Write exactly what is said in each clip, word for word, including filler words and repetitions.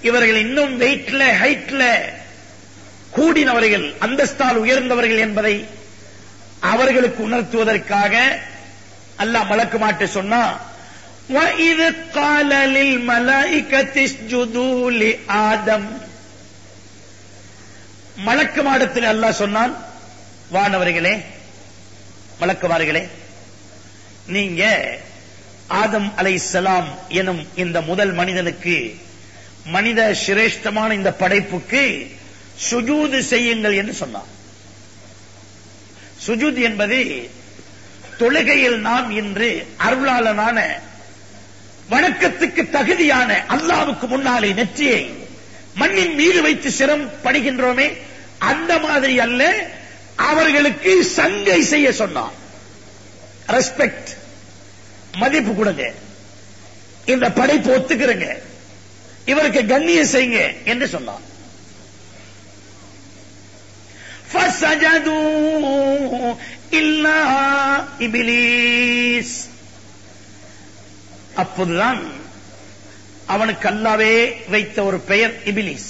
இவர்கள் இன்னும் வெயிட்ல ஹைட்ல கூடினவர்கள், அந்தஸ்தால் உயர்ந்தவர்கள் என்பதை அவர்களுக்கு உணர்த்துவதற்காக அல்லாஹ் மலக்குமார்ட்ட சொன்னா, وَإِذْ قَالَ لِلْمَلَائِكَةِ اسْجُدُوا لِآدَمَ, மலக்குமாரிடத்தில் அல்லாஹ் சொன்னான், வானவர்களே மலக்குமார்களே, நீங்க ஆதம் அலைஹிஸ்ஸலாம் எனும் இந்த முதல் மனிதனுக்கு, மனித சிரேஷ்டமான இந்த படைப்புக்கு சுஜூது செய்யுங்கள் என்று சொன்னார். சுஜூத் என்பது தொழுகையில் நாம் இன்று அருளாளனான வணக்கத்துக்கு தகுதியான அல்லாஹ்வுக்கு முன்னாலே நெற்றியை மண்ணின் மீது வைத்து சிரம் படுகின்றோமே, அந்த மாதிரி அல்ல, அவர்களுக்கு சங்கை செய்ய சொன்னார். ரெஸ்பெக்ட், மதிப்பு கொடுங்க, இந்த படைப்பு ஒத்துக்கிறங்க, இவருக்கு கண்ணியம் செய்யுங்க என்று சொன்னார். فَسَجَدُوا إِلَّا إِبْلِيسَ, அப்போதுதான் அவனுக்கு அல்லாவே வைத்த ஒரு பெயர் இபிலிஸ்.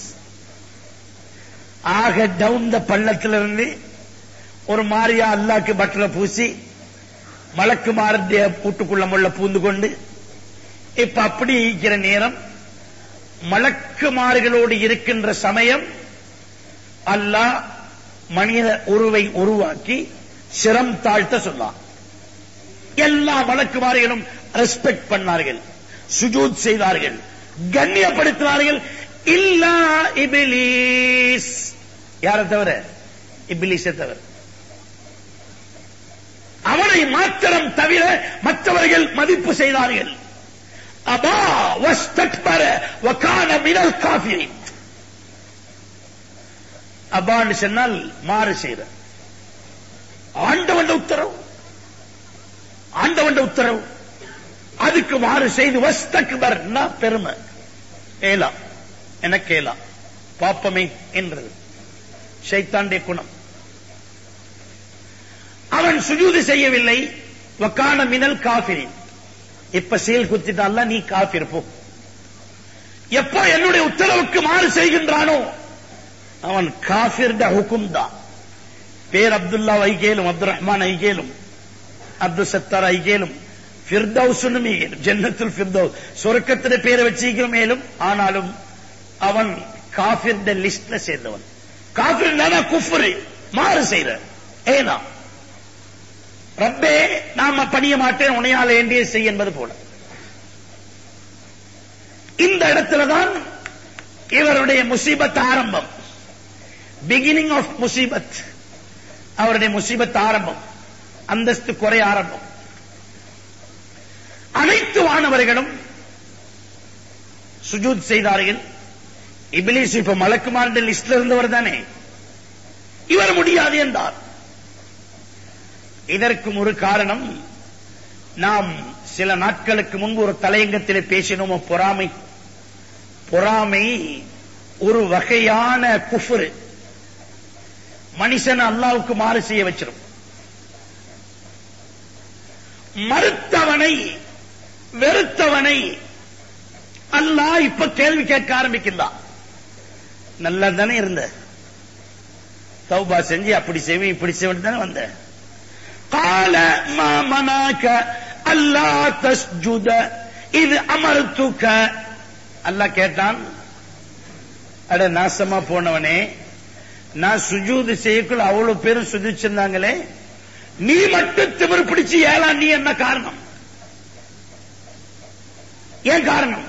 ஆக டவுன் த பள்ளத்திலிருந்து ஒரு மாரியா அல்லாஹ்க்கு பட்டரை பூசி மலக்குமாருடைய பூட்டுக்குள்ள முள்ள பூந்து கொண்டு இப்ப அப்படி இருக்கிற நேரம், மலக்குமார்களோடு இருக்கின்ற சமயம் அல்லாஹ் மனித உருவை உருவாக்கி சிரம் தாழ்த்த சொன்னார். எல்லா மலக்குமார்களும் ரெஸ்பெக்ட் பண்ணார்கள், சுஜூத் செய்தார்கள், கண்ணியப்படுத்தினார்கள். இல்லா இபிலிஸ், யாரை தவிர? இபிலிஸை தவிர. அவனை மாத்திரம் தவிர மற்றவர்கள் மதிப்பு செய்தார்கள். அபா வஸ்தக்பர வகான மினல் காஃபிரின். அபான்னு சொன்னால் மாறு செய்த, ஆண்டவன் உத்தரவு, ஆண்டவன் உத்தரவு, அதுக்கு மாறு செய்து வஸ்தக்பர் பெருமை, ஏலா எனக்கு ஏலா பாப்பமே என்றது ஷைத்தானுடைய குணம். அவன் சுஜூது செய்யவில்லை. வகான மினல் காஃபிரின். இப்ப செயல் குத்திட்டால நீ காஃபிர் போ. எப்ப என்னுடைய உத்தரவுக்கு மாறு செய்கின்றானோ அவன் காஃபிர் ஹுக்கும் தான். பேர் அப்துல்லா ஐகேலும், அப்துல் ரஹ்மான் ஐகேலும், அப்துல் சத்தார் ஐகேலும், ஃபிர்தௌஸ் ஜன்னத்துல் ஃபிர்தௌஸ் சொர்க்கத்திலே பேரை வச்சிருக்கிறோம் மேலும். ஆனாலும் அவன் காஃபிர் லிஸ்ட்ல சேர்ந்தவன். காஃபிர் குஃப்ரு, மாறு செய்யற. ஏனா ரப்பே நாம பணிய மாட்டேன், உனையால வேண்டிய செய் என்பது போல. இந்த இடத்துலதான் இவருடைய முசீபத் ஆரம்பம். பிகினிங் ஆஃப் முசீபத், அவருடைய முசீபத் ஆரம்பம், அந்தஸ்து குறை ஆரம்பம். அனைத்து வானவர்களும் சுஜூத் செய்தார்கள். இபிலிஸ் இப்ப மலக்குமார் லிஸ்ட்ல இருந்தவர் தானே, இவர் முடியாது என்றார். இதற்கும் ஒரு காரணம், நாம் சில நாட்களுக்கு முன்பு ஒரு தலையங்கத்திலே பேசினோம். பொறாமை. பொறாமை ஒரு வகையான குஃப்ரு, மனுஷன் அல்லாஹ்வுக்கு மாறு செய்ய வச்சிடும். மறுத்தவனை, வெறுத்தவனை அல்லாஹ் இப்ப கேள்வி கேட்க ஆரம்பிக்கின்றான். நல்லா தானே இருந்த, தௌபா செஞ்சு அப்படி செய்வேன் இப்படி செய்வேன் தானே வந்த. قال ما منعك الا تسجد اذ امرتك. அல்லாஹ் கேட்டான், அட நாசமா போனவனே, நான் சுஜூது செய்யக்குள்ள அவ்வளவு பேரும் சுஜூதிச்சிருந்தாங்களே, நீ மட்டும் திமிரு பிடிச்சு ஏலா, நீ என்ன காரணம்? ஏன் காரணம்?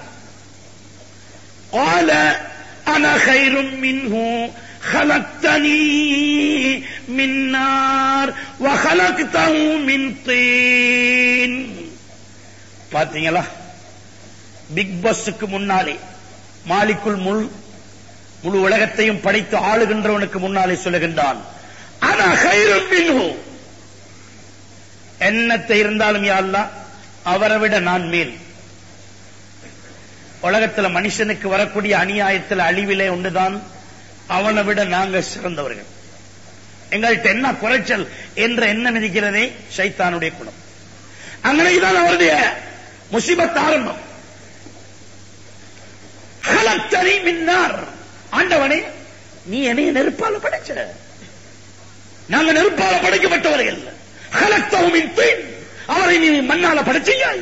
قال انا خير منه خلقتني من نار وخلقته من طين. பாத்தீங்களா, பிக் பாஸ்க்கு முன்னாலே, மாலிக்குல் முல் முழு உலகத்தையும் படைத்து ஆளுகின்றவனுக்கு முன்னாலே சொல்லுகின்றான், அனா கைரும் மின்ஹு, என்னத்தை இருந்தாலும் யா அல்லாஹ் அவரை விட நான் மேல். உலகத்தில் மனுஷனுக்கு வரக்கூடிய அநியாயத்தில் அழிவிலே ஒன்றுதான், அவனை விட நாங்க சிறந்தவர்கள், எங்கள்கிட்ட என்ன குறைச்சல் என்ற எண்ணம் இருக்கிறதே ஷைத்தானுடைய குணம். அங்கனைதான் அவருடைய முசீபத் ஆரம்பம். ஹலக்தனி மின் நார், ஆண்டவனே நீ என்னைய நெருப்பால படைச்ச, நாங்க நெருப்பால படைக்கப்பட்டவர்கள். ஹலக்தஹு மின் தீன், அவரை நீ மண்ணால படைச்சியாய்.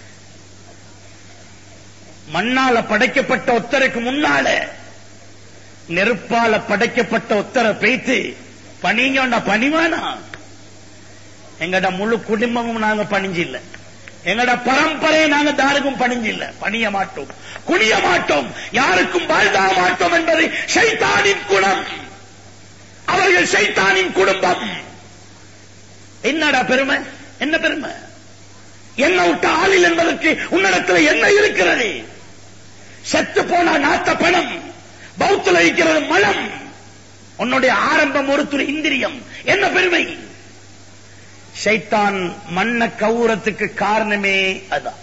மண்ணால படைக்கப்பட்ட ஒத்தருக்கு முன்னால நெருப்பால படைக்கப்பட்ட ஒத்தரை பேத்து பணிங்க பணிவானா? எங்கட முழு குடும்பமும் நாங்க பணிஞ்சு இல்ல, எங்கட பரம்பரை நாங்க தாருக்கும் பணிஞ்சு இல்ல, பணிய மாட்டோம், குனிய மாட்டோம், யாருக்கும் வாழ்தாக மாட்டோம் என்பது ஷைத்தானின் குணம். அவர்கள் ஷைத்தானின் குடும்பம். என்னடா பெருமை? என்ன பெருமை? என்ன விட்ட ஆளில் என்பதற்கு உன்னிடத்தில் என்ன இருக்கிறது? செத்து போனா நாத்த பணம், பௌத்துல இருக்கிறது மலம், உன்னுடைய ஆரம்பம் ஒரு துளி இந்திரியம். என்ன பெருமை? ஷைத்தான் மண்ண கவுரத்துக்கு காரணமே அதான்.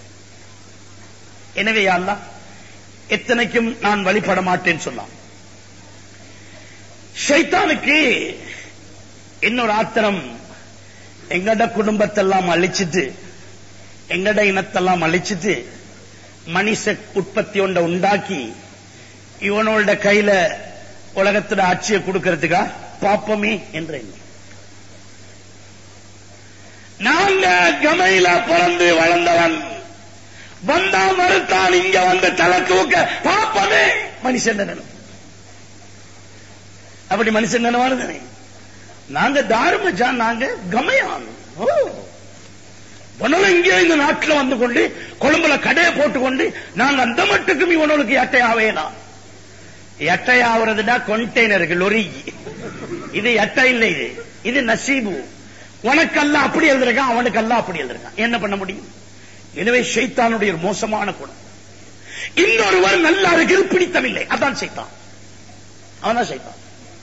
எனவே அல்லாஹ் எத்தனைக்கும் நான் வழிபட மாட்டேன்னு சொன்னான். ஷைத்தானுக்கு இன்னொரு ஆத்திரம், எங்கட குடும்பத்தெல்லாம் அழிச்சிட்டு, எங்கட இனத்தெல்லாம் அழிச்சிட்டு மனுஷ உற்பத்தி ஒன்றை உண்டாக்கி இவனோட கையில உலகத்துல ஆட்சியை கொடுக்கிறதுக்கா பாப்பமே என்ற எண்ணம். நாங்க கமையில பிறந்து வளர்ந்தவன், வந்தா மறுத்தான் இங்க வந்து தலை தூக்க பாப்பமே மனுஷன் நினைவு. அப்படி மனுஷன் நினைவாருதானே? நாங்க தாருமஜா, நாங்க கமையான். இங்கே இந்த நாட்டில் வந்து கொண்டு கொழும்புல கடையை போட்டுக்கொண்டு நாங்க அந்த மட்டுக்கும் இவனுக்கு எட்டையாவேலாம். எட்டையாவதுனா கொண்டெய்னருக்கு லொரி, இது எட்டை இல்லை, இது இது நசீபு. உனக்கெல்லாம் அப்படி எழுதிருக்கான், அவனுக்கெல்லாம் அப்படி எழுதிருக்கான். என்ன பண்ண முடியும்? எனவே ஷைத்தானுடைய ஒரு மோசமான குணம். இன்னொருவர் நல்லா இருக்கிறது பிடித்தமில்லை, அதான் ஷைத்தான், அவன்தான் ஷைத்தான்.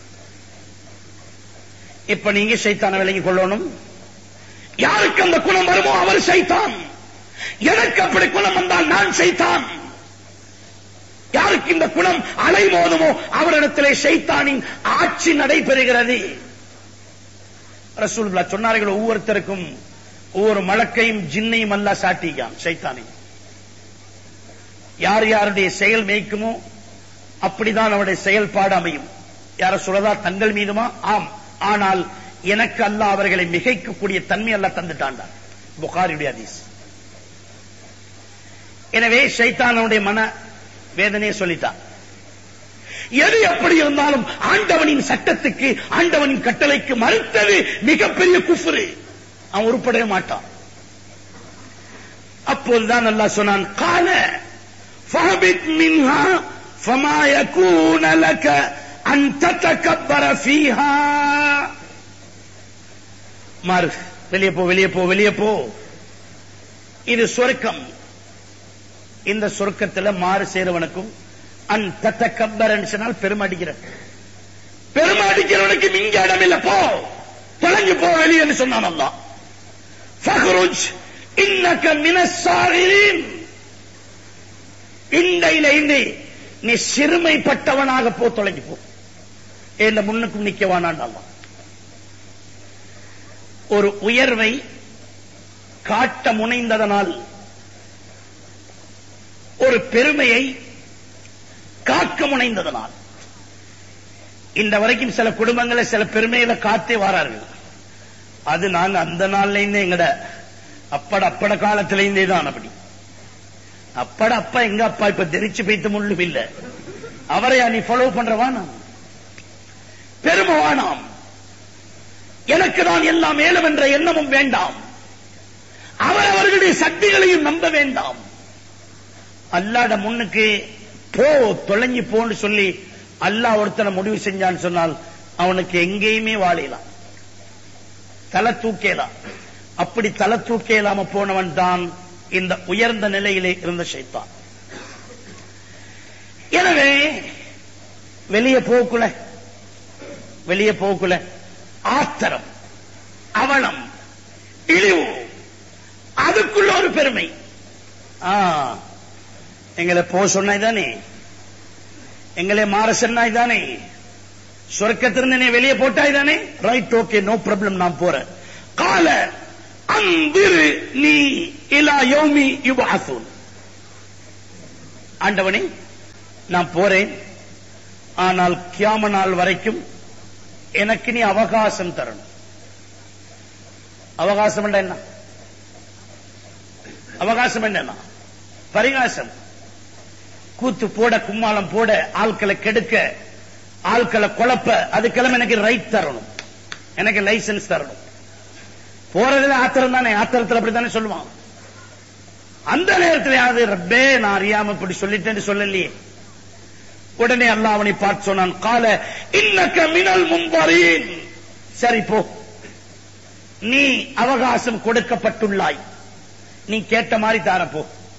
இப்ப நீங்க ஷைத்தான விலகிக் கொள்ளணும். யாருக்கு அந்த குணம் வருமோ அவர் ஷைத்தான். எனக்கு அப்படி குணம் வந்தால் நான் ஷைத்தான். யாருக்கு இந்த குணம் அலைமோதுமோ அவரிடத்திலே ஷைத்தானின் ஆட்சி நடைபெறுகிறது. ரசூலுல்லாஹ் சொன்னார்கள், ஒவ்வொருத்தருக்கும் ஒவ்வொரு மலக்கையும் ஜின்னையும் அல்லாஹ் சாட்டியான் ஷைத்தானை. யார் யாருடைய செயல் மேய்க்குமோ அப்படிதான் அவருடைய செயல்பாடு அமையும். யார சொல்லதா தங்கள் மீதுமா? ஆம். ஆனால் எனக்கு அல்லாஹ் அவர்களை மிகைக்கக்கூடிய தன்மை அல்லாஹ் தந்துட்டான். புகாரியுடைய ஹதீஸ். எனவே ஷைத்தானுடைய மன வேதனையை சொல்லிட்டான். எது எப்படி இருந்தாலும் ஆண்டவனின் சட்டத்துக்கு, ஆண்டவனின் கட்டளைக்கு மறுத்தது மிகப்பெரிய குஃப்ரு. அவன் உருப்படவே மாட்டான். அப்போதுதான் அல்லாஹ் சொன்னான், கால ஃபஹபித் மின்ஹா ஃபமா யகூன லக அன் ததகப்பர ஃபீஹா. மாறு, வெளியே போ, வெளியே போ, வெளியே போ. இது சொர்க்கம். இந்த சொர்க்கத்தில் மாறு சேருவனுக்கும் அன் ததகப்பரன்னு சொன்னால் பெருமை அடிக்கிற, பெருமை அடிக்கிறவனுக்கு இங்க இடம் இல்ல, போ, தொலைஞ்சு போ வெளியே சொன்னான் அல்லாஹ். ஃபஹ்ருஜ் இன்னக மினஸ் சாகிரீன். இண்டையில இண்டி நீ சிறுமைப்பட்டவனாக போ, தொலைஞ்சு போ, இந்த முன்னுக்கும் நிக்கவானான் அல்லாஹ். ஒரு உயர்வை காட்ட முனைந்ததனால், ஒரு பெருமையை காக்க முனைந்ததனால், இந்த வரைக்கும் சில குடும்பங்களை சில பெருமைகளை காத்தே வாரார்கள். அது நாங்க அந்த நாள்ல இருந்தே எங்கட அப்பட அப்பட காலத்திலேருந்தே தான். அப்படி அப்பட அப்பா எங்க அப்பா இப்ப தெரிச்சு பைத்து முள்ளும் இல்ல, அவரையா நீ ஃபாலோ பண்றவானாம், பெருமை வானாம். எனக்கு தான் எல்லாம் மேலும் என்ற எண்ணமும் வேண்டாம். அவர் அவர்களுடைய சக்திகளையும் நம்ப வேண்டாம். அல்லாஹ்ட முன்னுக்கு போ, தொலைஞ்சு போன்னு சொல்லி அல்லாஹ் ஒருத்தனை முடிவு செஞ்சான்னு சொன்னால் அவனுக்கு எங்கேயுமே வாழலாம், தலை தூக்கேலாம். அப்படி தலை தூக்கேலாம போனவன் தான் இந்த உயர்ந்த நிலையிலே இருந்த ஷைத்தான். எனவே வெளியே போக்குல வெளியே போக்குல ஆத்திரம், அவலம், இழிவு, அதுக்குள்ள ஒரு பெருமை. எங்களை போ சொன்னாய்தானே, எங்களை மாற சொன்னாய்தானே, சொர்க்கத்திலிருந்து வெளியே போட்டாய்தானே, ரைட், ஓகே, நோ ப்ராப்ளம், நான் போறேன். கால அந்திரு நீ இலா யௌமி யுபஅஸூன். ஆண்டவனே நான் போறேன், ஆனால் கியாம நாள் வரைக்கும் எனக்கு நீ அவகாசம் தரணும். அவகாசம் என்ன? அவகாசம் என்ன? பரிகாசம். கூத்து போட, கும்மாளம் போட, ஆட்களை கெடுக்க, ஆட்களை குழப்ப, அதுக்கெல்லாம் எனக்கு ரைட் தரணும், எனக்கு லைசன்ஸ் தரணும். போறதுல ஆத்திரம் தானே, ஆத்திரத்தில் அப்படித்தானே சொல்லுவான். அந்த நேரத்தில் யாவது ரப்பே நான் அறியாம இப்படி சொல்லிட்டேன்னு சொல்லலையே. உடனே அல்லாஹ் அவனை பார்த்து சொன்னான், கால இன்னக மினல் முன்தரீன். சரி போ, நீ அவகாசம் கொடுக்கப்பட்டுள்ளாய், நீ கேட்ட மாதிரி தாரப்போ.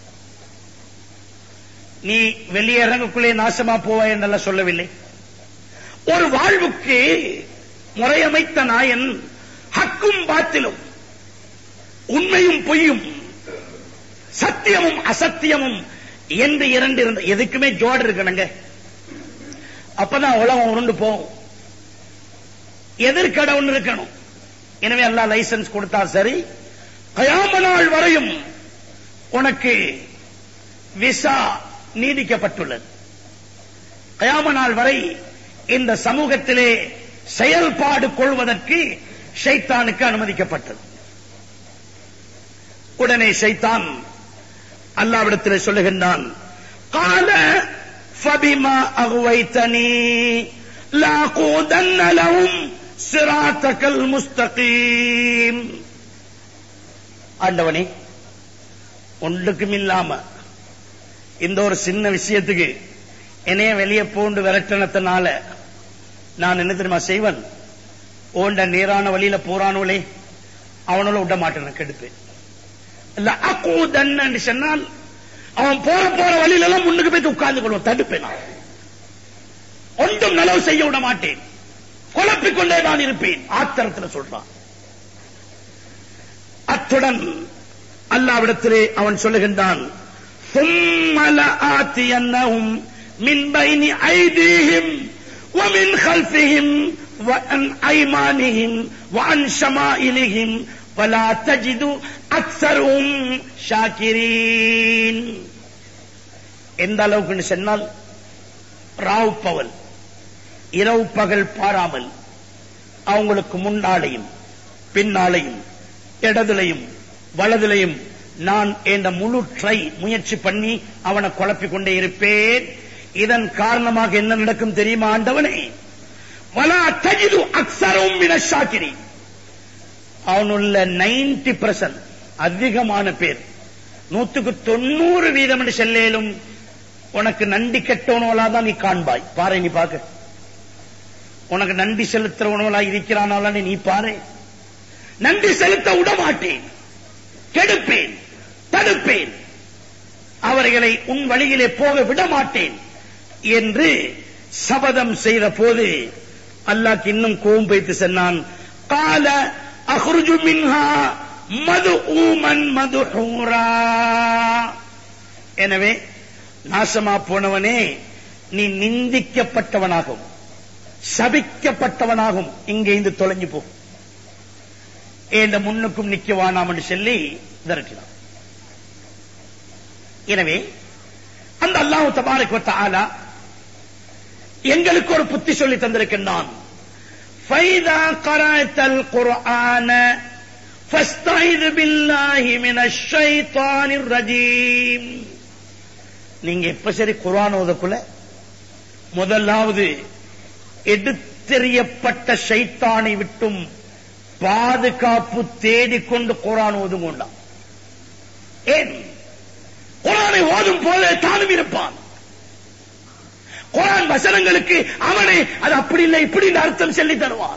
நீ வெளியே இறங்கக்குள்ளே நாசமா போவாய் என்றெல்லாம் சொல்லவில்லை. ஒரு வாழ்வுக்கு முறையமைத்த நாயன் ஹக்கும் பாத்திலும், உண்மையும் பொய்யும், சத்தியமும் அசத்தியமும் என்று இரண்டு இருந்த எதுக்குமே ஜோடு இருக்கணுங்க. அப்பதான் உலகம் உருண்டு போகும். எதிர்கடவுன்னு இருக்கணும். எனவே அல்லாஹ் லைசன்ஸ் கொடுத்தா சரி, கயாம நாள் வரையும் உனக்கு விசா நீடிக்கப்பட்டுள்ளது. கயாம நாள் வரை இந்த சமூகத்திலே செயல்பாடு கொள்வதற்கு ஷைத்தானுக்கு அனுமதிக்கப்பட்டது. உடனே ஷைத்தான் அல்லாஹ்விடத்திலே சொல்லுகின்றான், கால ஃபபிமா அகுவைதனி லாகூதன்ன லஹும் சிராத்தகல் முஸ்தகீம். ஆண்டவனே, ஒன்றுக்கும் இல்லாம இந்த ஒரு சின்ன விஷயத்துக்கு என்னைய வெளியே போண்டு விரட்டனத்தினால நான் என்ன தெரியுமா செய்வன்? ஓண்ட நேரான வழியில போறானோலே அவனோட விட மாட்டேன், கெடுப்பேன். இல்ல அக்கூதன்னு சொன்னால் அவன் போற போற வழியில எல்லாம் முன்னுக்கு போய் உட்கார்ந்து கொள்வோம், தடுப்பேன். நான் ஒன்றும் நலவு செய்ய விட மாட்டேன், குழப்பிக் கொண்டே நான் இருப்பேன். ஆத்திரத்தில் சொல்றான். அத்துடன் அல்லாஹ்விடத்திலே அவன் சொல்லுகின்றான், ثُمَّ لَآتِيَنَّهُمْ مِنْ بَيْنِ أَيْدِيهِمْ وَمِنْ خَلْفِهِمْ وَعَنْ أَيْمَانِهِمْ وَعَنْ شَمَائِلِهِمْ وَلَا تَجِدُ أَكْثَرَهُمْ شَاكِرِينَ. எந்த அளவுக்கு சொன்னால், ராவ் பகல், இரவு பகல் பாராமல் அவங்களுக்கு முன்னாலையும் பின்னாலையும் இடதுலையும் வலதுலையும் நான் என்ற முழு ட்ரை முயற்சி பண்ணி அவனை குழப்பிக் கொண்டே இருப்பேன். இதன் காரணமாக என்ன நடக்கும் தெரியுமா ஆண்டவனே? வலா தஜிது அக்ஸரும் மினஷ் ஷாக்கிரீன். அவனுள்ள நைன்டி பர்சன்ட் அதிகமான பேர், நூத்துக்கு தொண்ணூறு வீதம் என்று செல்லேலும் உனக்கு நன்றி கெட்டவனோலா தான் நீ காண்பாய். பாரு, நீ பாக்க, உனக்கு நன்றி செலுத்துறவனோலா இருக்கிறானால நீ பாரு. நன்றி செலுத்த விட மாட்டேன், கெடுப்பேன், தடுப்பேன், அவர்களை உன் வழியிலே போக விட மாட்டேன் என்று சபதம் செய்த போது அல்லாஹ் இன்னும் கோபம் வைத்து சொன்னான், கால அஹ்ருஜு மின்ஹா மதுஊமன் மதுஹூரா. எனவே நாசமா போனவனே, நீ நிந்திக்கப்பட்டவனாகும், சபிக்கப்பட்டவனாகும், இங்கே இருந்து தொலைஞ்சு போ, என்ற முன்னுக்கும் நிக்க வேணாம் என்று சொல்லி விரட்டினான். எனவே அந்த அல்லாஹ் தபாரக வ தஆலா எங்களுக்கு ஒரு புத்தி சொல்லி தந்திருக்கின்றான். ஃபைதா கரஅத்தல் குர்ஆன ஃபஸ்தைது பில்லாஹி மினஷ் ஷைத்தானிர் ரஜீம். நீங்க எப்ப சரி குர்ஆன் ஓதக்குள்ள முதலாவது எடுத்தெறியப்பட்ட ஷைத்தானை விட்டும் பாதுகாப்பு தேடிக்கொண்டு குர்ஆன் ஓதும் கொண்டான். ஏன்? குர்ஆனை ஓதும் போதே தானும் இருப்பான். குர்ஆன் வசனங்களுக்கு அவனே அது அப்படி இல்லை இப்படி அர்த்தம் சொல்லி தருவான்.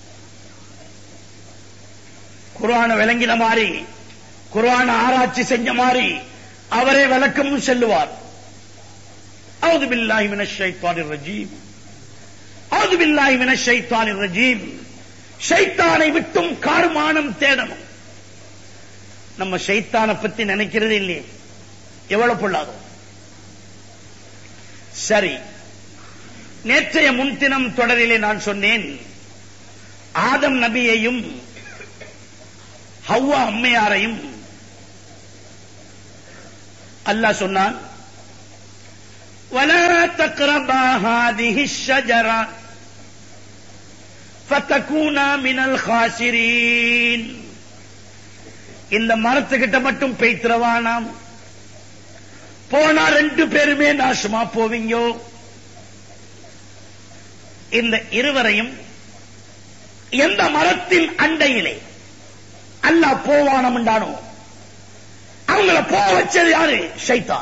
குர்ஆனை விளங்கின மாதிரி, குர்ஆனை ஆராய்ச்சி செஞ்ச மாதிரி அவரே விளக்கமும் சொல்லுவார். அவுது பில்லாஹி மினஷ் ஷைத்தானிர் ரஜீம், அவுது பில்லாஹி மினஷ் ஷைத்தானிர் ரஜீம். ஷைத்தானை விட்டும் கார்மானம் தேடணும். நம்ம ஷைத்தானை பத்தி நினைக்கிறது இல்லையே, எவ்வளவு பொல்லாதோம். சரி, நேற்றைய முன்தினம் தொடரிலே நான் சொன்னேன், ஆதம் நபியையும் ஹவ்வா அம்மையாரையும் அல்லாஹ் சொன்னான், வலா தக்ரபா ஹாதிஹி ஷஜரா ஃபதகூனா மினல் காசிரீன். இந்த மரத்துக்கிட்ட மட்டும் பேய்த்திரவானாம், போனா ரெண்டு பேருமே நாசமா போவீங்கோ. இந்த இருவரையும் எந்த மரத்தின் அண்டையிலே அல்லாஹ் போவானம் உண்டானோ அவங்கள போக வச்சது யாரு? ஷைத்தான்.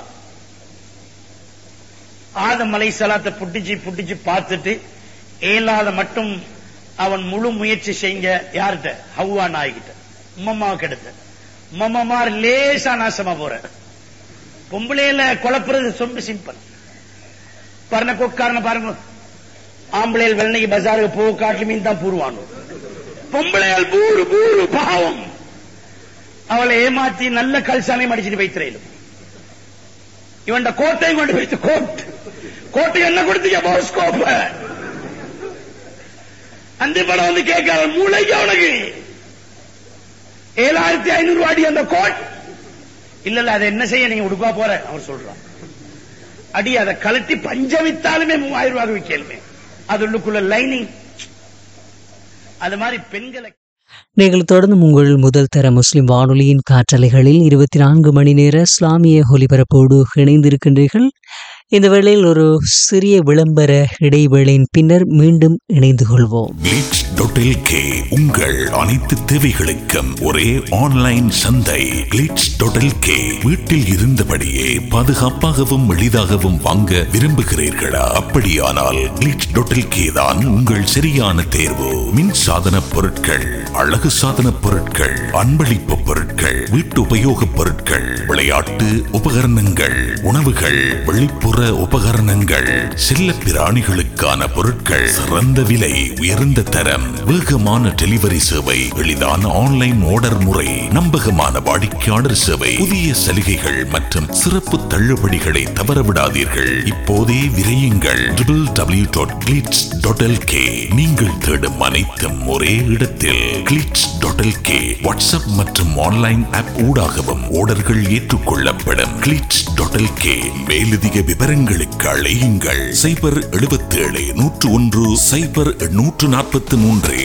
ஆதம் அலைஹிஸ்ஸலாத்தை புட்டிச்சு புட்டிச்சு பார்த்துட்டு ஏலாத மட்டும் அவன் முழு முயற்சி செஞ்ச யார்கிட்ட? ஹவ்வா நாய்கிட்ட. உம்மம்மா கெடுத்த உம்மம்மார் லேசா நாசமா போற. பொம்பளையில குழப்புறது ரொம்ப சிம்பிள். பாருங்க கொக்காரன பாருங்க, ஆம்பளையில் வெள்ளனைக்கு பஜாருக்கு போக காட்டு மீன் தான் பூருவானு. பொம்பளையால் பூரு பூரு பாவம். அவளை ஏமாத்தி நல்ல கல்சாலையும் அடிச்சுட்டு வைத்திரையிலும் இவன் கோட்டையும் கொண்டு வைத்து கோட் கோட்டை என்ன கொடுத்தீங்க போஸ்கோப்ப அந்த படம் வந்து கேட்க மூளைக்கு அவனுக்கு ஏழாயிரத்தி ஐநூறு அடி அந்த கோட் இல்ல இல்ல அதை என்ன செய்ய நீங்க உடுப்பா போற அவர் சொல்றான். அடி அதை கலட்டி பஞ்சமித்தாலுமே மூவாயிரம் ரூபாய் விற்கலுமே அது உள்ளுக்குள்ள லைனிங். அது மாதிரி பெண்களை நீங்கள் தொடர்ந்து உங்கள் முதல் தர முஸ்லிம் வானொலியின் காற்றலைகளில் இருபத்தி நான்கு மணி நேர இஸ்லாமிய ஒலிபரப்போடு இணைந்திருக்கின்றீர்கள். இந்த வேளையில் ஒரு சிறிய விளம்பர இடைவேளையின் பின்னர் மீண்டும் இணைந்து கொள்வோம். கிளிட்ஸ் டாட் எல் கே உங்கள் அனைத்து தேவைகளுக்கும் ஒரே ஆன்லைன் சந்தை. கிளிட்ஸ் டாட் எல் கே வீட்டில் இருந்தபடியே பாதுகாப்பாகவும் எளிதாகவும் வாங்க விரும்புகிறீர்களா? அப்படியானால் கிளிட்ஸ் டாட் எல் கே தான் உங்கள் சரியான தேர்வு. மின் சாதன பொருட்கள், அழகு சாதன பொருட்கள், அன்பளிப்பு பொருட்கள், வீட்டு உபயோக பொருட்கள், விளையாட்டு உபகரணங்கள், உணவுகள், வெளிப்புற உபகரணங்கள், செல்ல பிராணிகளுக்கான பொருட்கள், சிறந்த விலை, உயர்ந்த தரம், வேகமான டெலிவரி சேவை, எளிதான ஆன்லைன் ஆர்டர் முறை, நம்பகமான வாடிக்கையாளர் சேவை, புதிய சலுகைகள் மற்றும் சிறப்பு தள்ளுபடிகளை தவறவிடாதீர்கள். இப்போதே விரையுங்கள். W W W dot glitz dot L K. நீங்கள் தேடும் அனைத்தும் ஒரே இடத்தில். Glitz dot L K WhatsApp மற்றும் ஆன்லைன் ஆப் ஊடாகவும் ஆர்டர்கள் ஏற்றுக்கொள்ளப்படும். Glitz dot L K. மேலதிக விவரங்களுக்கு அழையுங்கள் சைபர் எழுபத்தி ஏழு நூற்று ஒன்று சைபர் நூற்று நாற்பத்தி மூன்று.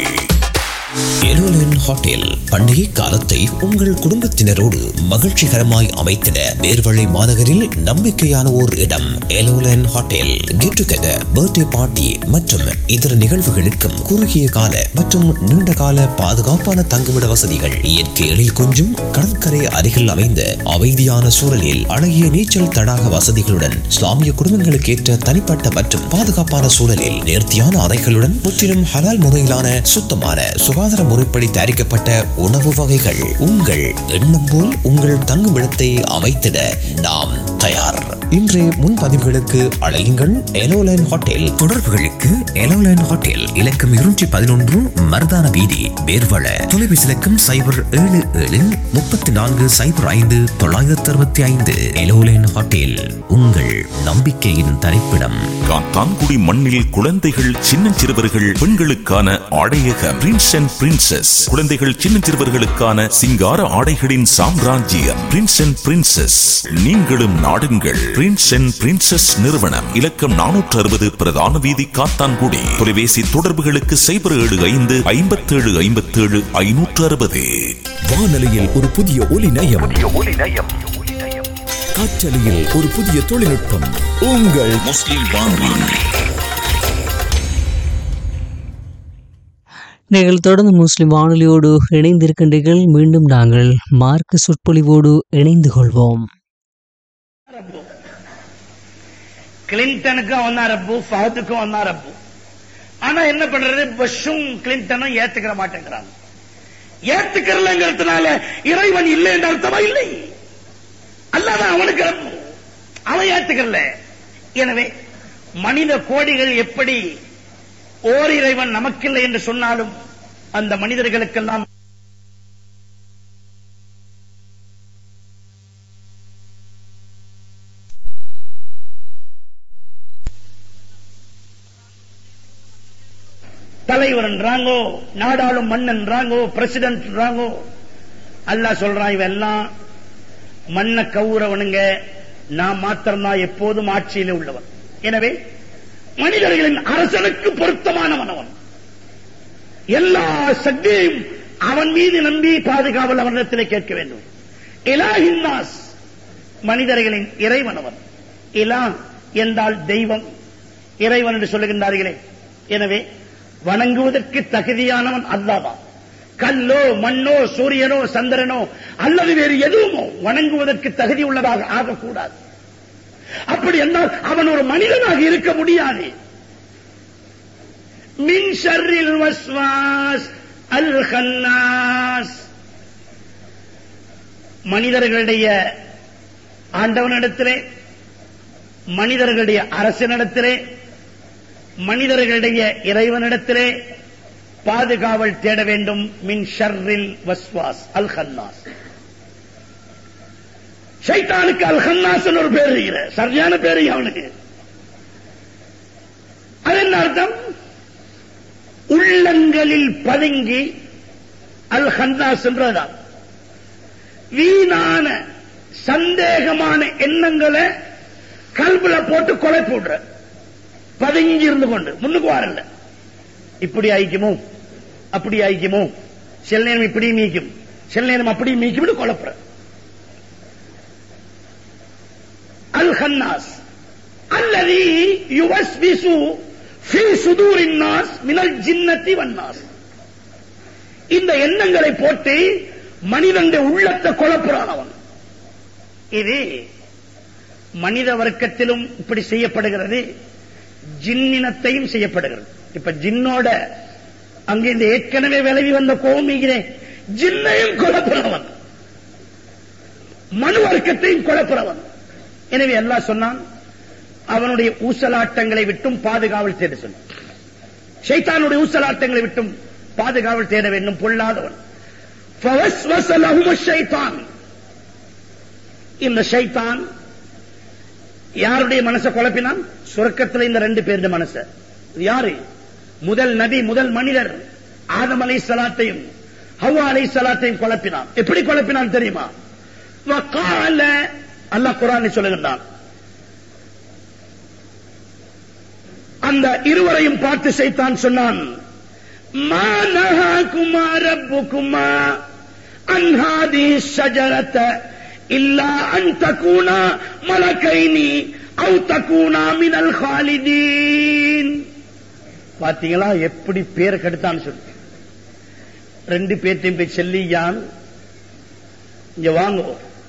எலோலன் ஹோட்டல் பண்டிகை காலத்தை உங்கள் குடும்பத்தினரோடு மகிழ்ச்சிகரமாய் அமைத்திட பேர்வழி மாநகரில் நம்பிக்கையான ஓர் இடம். எலோலன் hotel get together, birthday party மற்றும் இதர நிகழ்வுகளுக்கும் குறுகிய கால மற்றும் நீண்ட கால பாதுகாப்பான தங்குமிட வசதிகள், இயற்கை எழில் கொஞ்சும் கடற்கரை அருகில் அமைந்த அமைதியான சூழலில் அழகிய நீச்சல் தடாக வசதிகளுடன், இஸ்லாமிய குடும்பங்களுக்கு ஏற்ற தனிப்பட்ட மற்றும் பாதுகாப்பான சூழலில் நேர்த்தியான அறைகளுடன், முற்றிலும் ஹலால் முறையிலான சுத்தமான சுகாதார முறைப்படி தயாரிக்கப்பட்ட உணவு வகைகள். உங்கள் எண்ணம் போல் உங்கள் தங்குமிடத்தை அமைத்திட நாம் தயார். இன்றைய முன்பதிவுகளுக்கு அழையுங்கள் எலோலைன் ஹோட்டல். தொடர்புகளுக்கு எலோலைன் ஹோட்டல் இலக்கம் இருநூற்றி பதினொன்று மருதான வீதி, பேர்வள. தொலைபேசி இலக்கம் சைபர் ஏழு ஏழு முப்பத்தி நான்கு சைபர் ஐந்து தொள்ளாயிரத்தி அறுபத்தி ஐந்து. எலோலைன் ஹோட்டல் உங்கள் நம்பிக்கையின் தரிப்பிடம். காத்தான்குடி மண்ணில் குழந்தைகள், சின்னஞ்சிறுவர்கள், பெண்களுக்கான ஆடையகம் பிரின்ஸ் அண்ட் பிரின்சஸ். குழந்தைகள், சின்னஞ்சிறுவர்களுக்கான சிங்கார ஆடைகளின் சாம்ராஜ்யம் பிரின்ஸ் அண்ட் பிரின்சஸ். நீங்களும் நாடுங்கள். பிரின்ஸ் அண்ட் பிரின்சஸ் நிறுவனம், இலக்கம் நானூற்று அறுபது பிரதான வீதி, காத்தான்குடி. தொலைபேசி தொடர்புகளுக்கு சைபர் ஏழு ஐந்து ஐம்பத்தி ஏழு ஐம்பத்தி ஏழு ஐநூற்று அறுபது. வானொலியில் ஒரு புதிய ஒலி நயம், காற்றலையில் ஒரு புதிய தொழில்நுட்பம். உங்கள் முஸ்லிம் வானொலி. நீங்கள் தொடர்ந்து முஸ்லிம் வானொலியோடு இணைந்திருக்கின்றீர்கள். மீண்டும் நாங்கள் மார்க்க சொற்பொழிவோடு இணைந்து கொள்வோம். கிளின்டனுக்கும் வந்தா ரப்பு, ஃபஹதுக்கும் வந்தா ரப்பு. ஆனா என்ன பண்றது, புஷ்ஷும் கிளின்டனும் ஏத்துக்கிற மாட்டேங்கிறாங்க. ஏத்துக்கிறலங்கிறதுனால இறைவன் இல்லை என்ற அர்த்தமா? இல்லை, அல்லாதான் அவனுக்கு ரப்பு, அவன் ஏத்துக்கிறல. எனவே மனித கோடிகள் எப்படி ஓர் இறைவன் நமக்கில்லை என்று சொன்னாலும் அந்த மனிதர்களுக்கெல்லாம் தலைவர் என்றாங்கோ, நாடாளும் மன்னன் ராங்கோ, பிரசிடென்ட் ராங்கோ. அல்லாஹ் சொல்றான், இவெல்லாம் மண்ண கவுறவனுங்க, நான் மாத்திரம்தான் எப்போதும் ஆட்சியில உள்ளவன். எனவே மனிதர்களின் அரசனுக்கு பொருத்தமானவன் அவன். எல்லா சக்தியையும் அவன் மீது நம்பி பாதுகாவல் அவனிடத்திலே கேட்க வேண்டும். இலாஹின்னாஸ், மனிதர்களின் இறைவனவன். இலா என்றால் தெய்வம், இறைவன் என்று சொல்லுகின்றார்களே. எனவே வணங்குவதற்கு தகுதியானவன் அல்லாஹ். கல்லோ மண்ணோ சூரியனோ சந்திரனோ அல்லது வேறு எதுவுமோ வணங்குவதற்கு தகுதி உள்ளதாக ஆகக்கூடாது. அப்படி என்றால் அவன் ஒரு மனிதனாக இருக்க முடியாது. மின் ஷர்ரில் வஸ்வாஸ் அல் கன்னாஸ், மனிதர்களுடைய ஆண்டவனிடத்திலே, மனிதர்களுடைய அரசனிடத்திலே, மனிதர்களுடைய இறைவனிடத்திலே பாதுகாவல் தேட வேண்டும். மின் ஷர்ரில் வஸ்வாஸ் அல் கன்னாஸ். ஷைத்தானுக்கு அல் கன்னாஸ் ஒரு பேர் இருக்கிற, சரியான பேரு அவனுக்கு. அது என்ன அர்த்தம்? உள்ளங்களில் பதுங்கி அல் கன்னாஸ் என்றதான் வீணான சந்தேகமான எண்ணங்களை கல்புல போட்டு கொலை போடுற, பதுங்கி இருந்து கொண்டு முன்னுக்கு வரல. இப்படி ஆயிக்குமோ அப்படி ஆயிக்குமோ, சில நேரம் இப்படி மீக்கும், சில நேரம் அப்படி மீக்கும் கொலப்புற. அல் கன்னாஸ் அல்லது யுவஸ்விசு ஃபீ சுதூரின் நாஸ் மினல் ஜின்னத்தி வன்னாஸ். இந்த எண்ணங்களை போட்டு மனிதனுடைய உள்ளத்தை குழப்புறான் அவன். இது மனித வர்க்கத்திலும் இப்படி செய்யப்படுகிறது, ஜின்னினத்தையும் செய்யப்படுகிறது. இப்ப ஜின்னோட அங்கே இந்த ஏற்கனவே விலகி வந்த கோமிகிறேன், ஜின்னையும் குழப்புறவன், மனு வர்க்கத்தையும் குழப்புறவன். எனவே அல்லாஹ் சொன்னான், அவனுடைய ஊசலாட்டங்களை விட்டும் பாதுகாவல் தேட சொன்னான். ஷைத்தானுடைய ஊசலாட்டங்களை விட்டும் பாதுகாவல் தேட வேண்டும், பொல்லாதவன். ஃபவஸ்வஸ லஹுமுஷ் ஷைத்தான், இந்த ஷைத்தான் யாருடைய மனசை குழப்பினான்? சொர்க்கத்தில் இந்த ரெண்டு பேருடைய மனசை. யாரு? முதல் நபி, முதல் மனிதர் ஆதம் அலைஹிஸ்ஸலாத்தையும் ஹவ்வா அலைஹிஸ்ஸலாத்தையும் குழப்பினான். எப்படி குழப்பினான் தெரியுமா? வகால, அல்லாஹ் குர்ஆனில் சொல்லுகிறான், அந்த இருவரையும் பார்த்து ஷைத்தான் சொன்னான், மா நஹாகுமா ரப்புகுமா அன் ஹாதிஹி ஷஜரத இல்லா அன் தகூனா மலகைனி அவு தகூனா மினல் காலிதீன். பாத்தீங்களா எப்படி பேரை கெடுத்தான்னு சொல்லி. ரெண்டு பேர்த்தையும் போய் செல்லியான், இங்க வாங்க,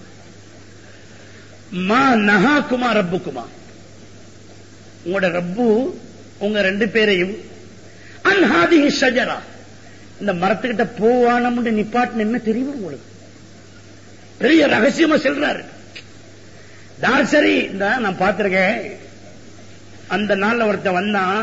மா நஹாகுமா ரப்புகுமா, உங்களோட ரப்பு உங்க ரெண்டு பேரையும் அன் ஹாதிஹி ஷஜரா, இந்த மரத்துக்கிட்ட போவானம்னு நிப்பாட்டின என்ன தெரியுமா உங்களுக்கு? பெரிய ரகசியமா சொல்றாரு. நான் சரி இந்த நான் பார்த்திருக்கேன், அந்த நாள்ல ஒருத்தன் வந்தான்,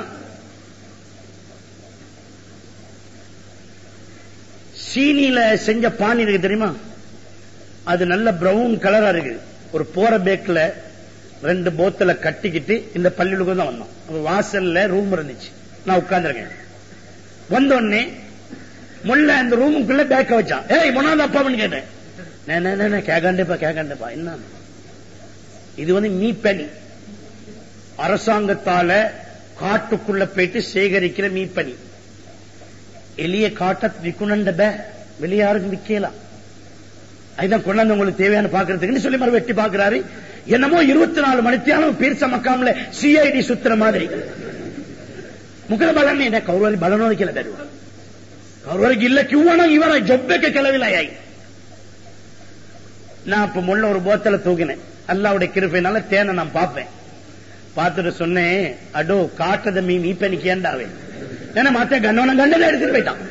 சீனியில செஞ்ச பானி இருக்கு தெரியுமா, அது நல்ல பிரவுன் கலரா இருக்கு. ஒரு போற பேக்ல ரெண்டு போத்தல கட்டிக்கிட்டு இந்த பள்ளிகளுக்கு தான் வந்தோம். வாசல்ல ரூம் இருந்துச்சு, நான் உட்கார்ந்துருக்கேன். வந்தோடனே முல்ல அந்த ரூமுக்குள்ள பேக்க வச்சான். ஏய் மொனாத அப்பான்னு கேட்டேன். கேட்காண்டேப்பா கேட்காண்டேப்பா என்ன இது? வந்து மீப்பனி, அரசாங்கத்தால காட்டுக்குள்ள போயிட்டு சேகரிக்கிற மீப்பனி. எளிய காட்ட விக்குணண்ட வெளியாருக்கு விக்கலாம். அதுதான் கொண்டாந்து உங்களுக்கு தேவையான பாக்குறதுக்கு சொல்லி மறு வெட்டி பாக்குறாரு. என்னமோ இருபத்தி நாலு மணித்தியாலும் பீர்ச மக்காமல சிஐடி சுத்துற மாதிரி. ಮುಖದ ಬಲನೇ ಇದೆ ಕೌರವರಿ ಬಲನೋದಕ್ಕೆಲ್ಲ ತರುವ ಕೌರವರಿಗೆ ಇಲ್ಲ ಕಿವಣ ಇವರ ಜೊಬ್ಬಕ್ಕೆ ಕೆಲವಿಲ್ಲ ಯಾಯಿ. நான் இப்ப முள்ள ஒரு போத்தல தூக்கினேன். அல்லாவுடைய கிருபையினால தேனை நான் பார்ப்பேன். பார்த்துட்டு சொன்னேன், அடோ காட்டத மீ மீப்ப நிக்கேண்டாவே ஏன்னா மாத்த கண்ணவன கண்டதை எடுத்துட்டு போயிட்டான்.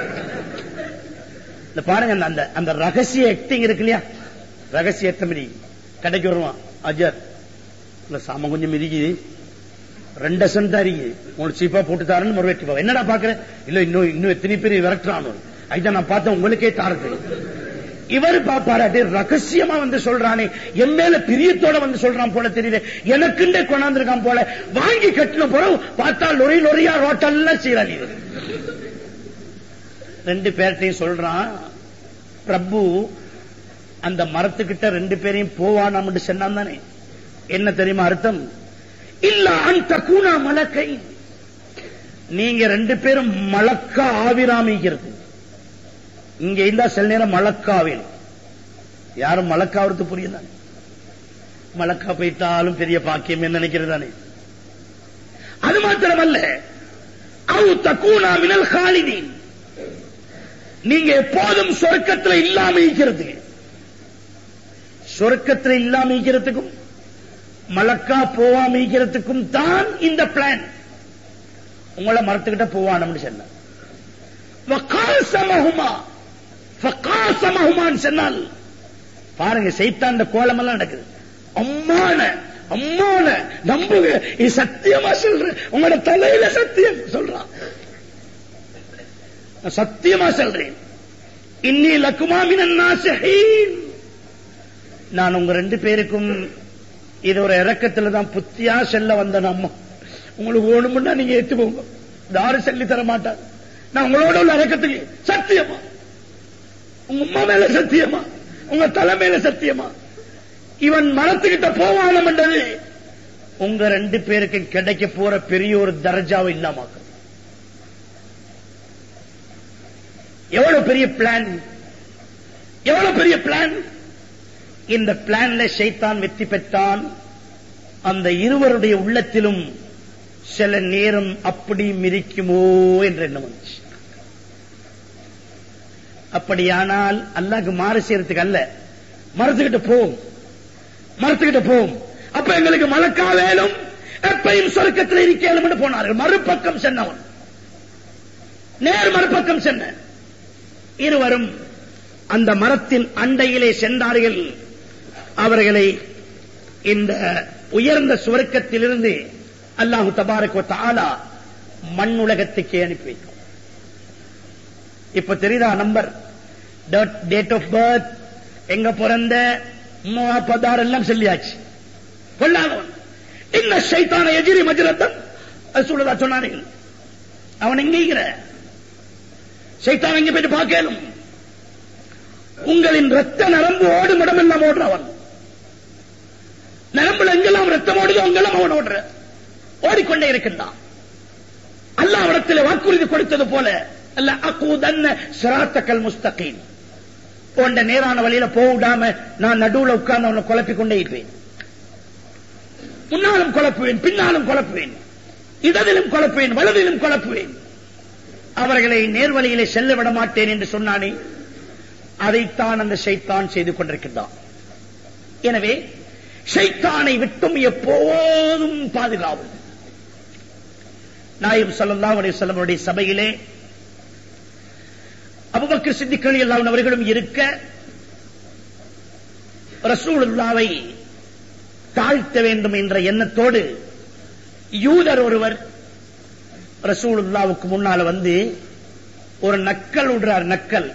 இந்த பாருங்க அந்த அந்த ரகசிய ஆக்டிங் இருக்கு இல்லையா, ரகசிய எத்தமதி கடைக்கு வருவான். அஜர் இல்ல சாம கொஞ்சம் மிதிக்குது, ரெண்டு சென்ட் தான் இருக்குது, உங்களுக்கு சீப்பா போட்டு தாருன்னு ஒரு வெட்டி போவா. என்னடா பாக்குற? இல்ல இன்னும் இன்னும் எத்தனை பேர் விரட்டுறானு. அதுதான் நான் பார்த்தேன், உங்களுக்கே தாரது. இவர் பாப்பாராட்டி ரகசியமா வந்து சொல்றானே, என் மேல பிரியத்தோட வந்து சொல்றான் போல தெரியுது, எனக்குண்டே கொண்டாந்துருக்கான் போல. வாங்கி கட்டின போற பார்த்தா லொரி லொரியா ரோட்டெல்லாம் செய்யறான். இது ரெண்டு பேர்ட்டையும் சொல்றான், பிரபு அந்த மரத்துக்கிட்ட ரெண்டு பேரையும் போவானாம் சொன்னான் தானே. என்ன தெரியுமா அர்த்தம்? இல்ல அந்த கூனா மலக்கை, நீங்க ரெண்டு பேரும் மலக்கா ஆவிராமிக்கிறது. இங்க இல்ல சில நேரம் மலக்காவில் யாரும் மலக்காவது புரியுதா? மலக்கா போயிட்டாலும் பெரிய பாக்கியம் என்ன நினைக்கிறதானே. அது மாத்திரமல்ல, அவு தக்கூனா மினல் காலிதீன், நீங்க எப்போதும் சொர்க்கத்தில் இல்லாம இருக்கிறது. சொர்க்கத்தில் இல்லாம இருக்கிறதுக்கும் மலக்கா போவாம இருக்கிறதுக்கும் தான் இந்த பிளான். உங்களை மரத்துக்கிட்ட போவானு சொன்ன சொன்னால் பாருங்க, சைத்தான் கோலம் எல்லாம் நடக்குது. அம்மான அம்மான நம்புங்க, இது சத்தியமா சொல்றேன், உங்களோட தலையில சத்தியம் சொல்றான், சத்தியமா சொல்றேன். இன்னி லக்குமா மினன் நாஸிஹீன், நான் உங்க ரெண்டு பேருக்கும் இது ஒரு இறக்கத்துல தான் புத்தியா செல்ல வந்த நம்ம. உங்களுக்கு ஓணுமுன்னா நீங்க ஏத்து போங்க, யாரும் சொல்லி தர மாட்டாங்க. நான் உங்களோட உள்ள இறக்கத்துக்கு சத்தியமா, உங்க உமா மேல சத்தியமா, உங்க தலை மேல சத்தியமா, இவன் மரத்துக்கிட்ட போவானம் என்றது உங்க ரெண்டு பேருக்கு கிடைக்க போற பெரிய ஒரு தர்ஜாவை இல்லாம. எவ்வளவு பெரிய பிளான், எவ்வளவு பெரிய பிளான். இந்த பிளான்ல ஷைத்தான் வெற்றி பெற்றான். அந்த இருவருடைய உள்ளத்திலும் சில நேரம் அப்படி மிரிக்குமோ என்ற எண்ணம் வந்துச்சு. அப்படியானால் அல்லாஹ்க்கு மாறு செய்யறதுக்கு அல்ல, மரத்துக்கிட்ட போவோம், மரத்துக்கிட்ட போவோம், அப்ப எங்களுக்கு மலக்கா வேலும், எப்பையும் சொர்க்கத்தில் இருக்கேன் போனார்கள். மறுபக்கம் சென்னவன் நேர் மறுபக்கம் சென்ன இருவரும் அந்த மரத்தின் அண்டையிலே சென்றார்கள். அவர்களை இந்த உயர்ந்த சுவர்க்கத்திலிருந்து அல்லாஹு தபாரக் வ தஆலா மண் உலகத்துக்கு அனுப்பி வைக்கும். இப்ப தெரியுதா நம்பர், டேட் ஆஃப் பர்த், எங்க பிறந்த, பதார் எல்லாம் சொல்லியாச்சு. கொள்ளாதவன் இன்ன ஷைத்தான எஜிரி மஜ்ரத்தன் ரசூலுல்லாஹ் சொன்னார்கள். அவன் எங்கிற ஷைத்தான் எங்க போயிட்டு பார்க்கலும், உங்களின் ரத்த நரம்பு ஓடும் இடமெல்லாம் ஓடுறவன். நரம்புல எங்கெல்லாம் ரத்தம் ஓடுதோ அங்கெல்லாம் அவன் ஓடுற ஓடிக்கொண்டே இருக்கின்றான். அல்லாஹ் இடத்துல வாக்குறுதி கொடுத்தது போல, அல்ல அகூதன்ன சிராத்தக்கல் முஸ்தகீம், போன்ற நேரான வழியில போடாம நான் நடுவுல உட்கார்ந்து அவனை குழப்பிக் கொண்டே இருப்பேன். முன்னாலும் குழப்புவேன், பின்னாலும் குழப்புவேன், இடதிலும் குழப்புவேன், வலதிலும் குழப்புவேன். அவர்களை நேர்வழியிலே செல்ல விட மாட்டேன் என்று சொன்னானே, அதைத்தான் அந்த ஷைத்தான் செய்து கொண்டிருக்கின்றான். எனவே ஷைத்தானை விட்டும் எப்போதும் பாதுகாவல். நாயகம் ஸல்லல்லாஹு அலைஹி வஸல்லம் அவருடைய சபையிலே அபூபக்கர் சித்திக் ரலியல்லாஹு அன்ஹு அவர்களும் இருக்க, ரசூலுல்லாஹ்வை தாழ்த்த வேண்டும் என்ற எண்ணத்தோடு யூதர் ஒருவர் ரசூலுல்லாஹ்வுக்கு முன்னால வந்து ஒரு நக்கல் விடுறார். நக்கல்,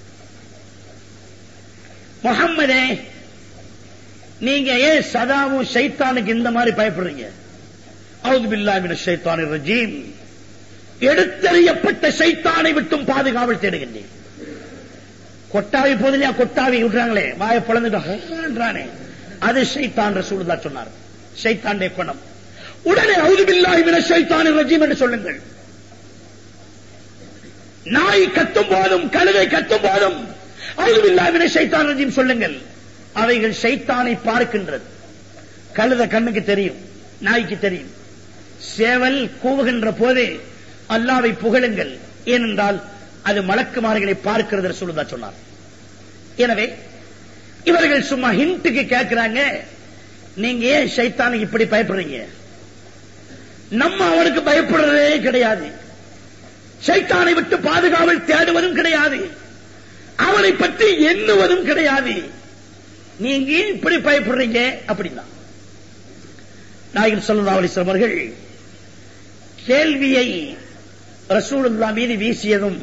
முஹம்மதே, நீங்க ஏன் சதாவும் ஷைத்தானுக்கு இந்த மாதிரி பயப்படுறீங்க? அஊது பில்லாஹி மினஷ் ஷைத்தானிர் ரஜீம், எடுத்தறியப்பட்ட ஷைத்தானை விட்டும் பாதுகாவல் தேடுகின்றேன். கொட்டாவி போதிலையா கொட்டாவி விடுறாங்களே, வாயை பொளந்துட்டானே, அது ஷைத்தான். ரசூலுல்லாஹ் சொன்னார், ஷைத்தானுடைய குணம். உடனே அஊது பில்லாஹி மினஷ் ஷைத்தானிர் ரஜீம் என்று சொல்லுங்கள். நாய் கத்தும் போதும் கழுதை கத்தும் போதும் அஊது பில்லாஹி மினஷ் ஷைத்தானிர் ரஜீம் சொல்லுங்கள். அவைகள் ஷைத்தானை பார்க்கின்றது. கழுத கண்ணுக்கு தெரியும், நாய்க்கு தெரியும். சேவல் கூவுகின்ற போதே அல்லாஹ்வை புகழுங்கள், ஏனென்றால் அது மலக்குமார்களை பார்க்கிறது ரசூலுல்லாஹ் சொன்னார். எனவே இவர்கள் சும்மா ஹிண்ட்டுக்கு கேட்கிறாங்க, நீங்க ஏன் ஷைத்தானுக்கு இப்படி பயப்படுறீங்க? நம்ம அவனுக்கு பயப்படுறதே கிடையாது, ஷைத்தானை விட்டு பாதுகாவல் தேடுவதும் கிடையாது, அவனை பற்றி எண்ணுவதும் கிடையாது, நீங்க இப்படி பயப்படுறீங்க அப்படின்னா. நாயகம் ஸல்லல்லாஹு அலைஹி வஸல்லம் அவர்கள் கேள்வியை ரசூலுல்லாஹ் மீது வீசியதும்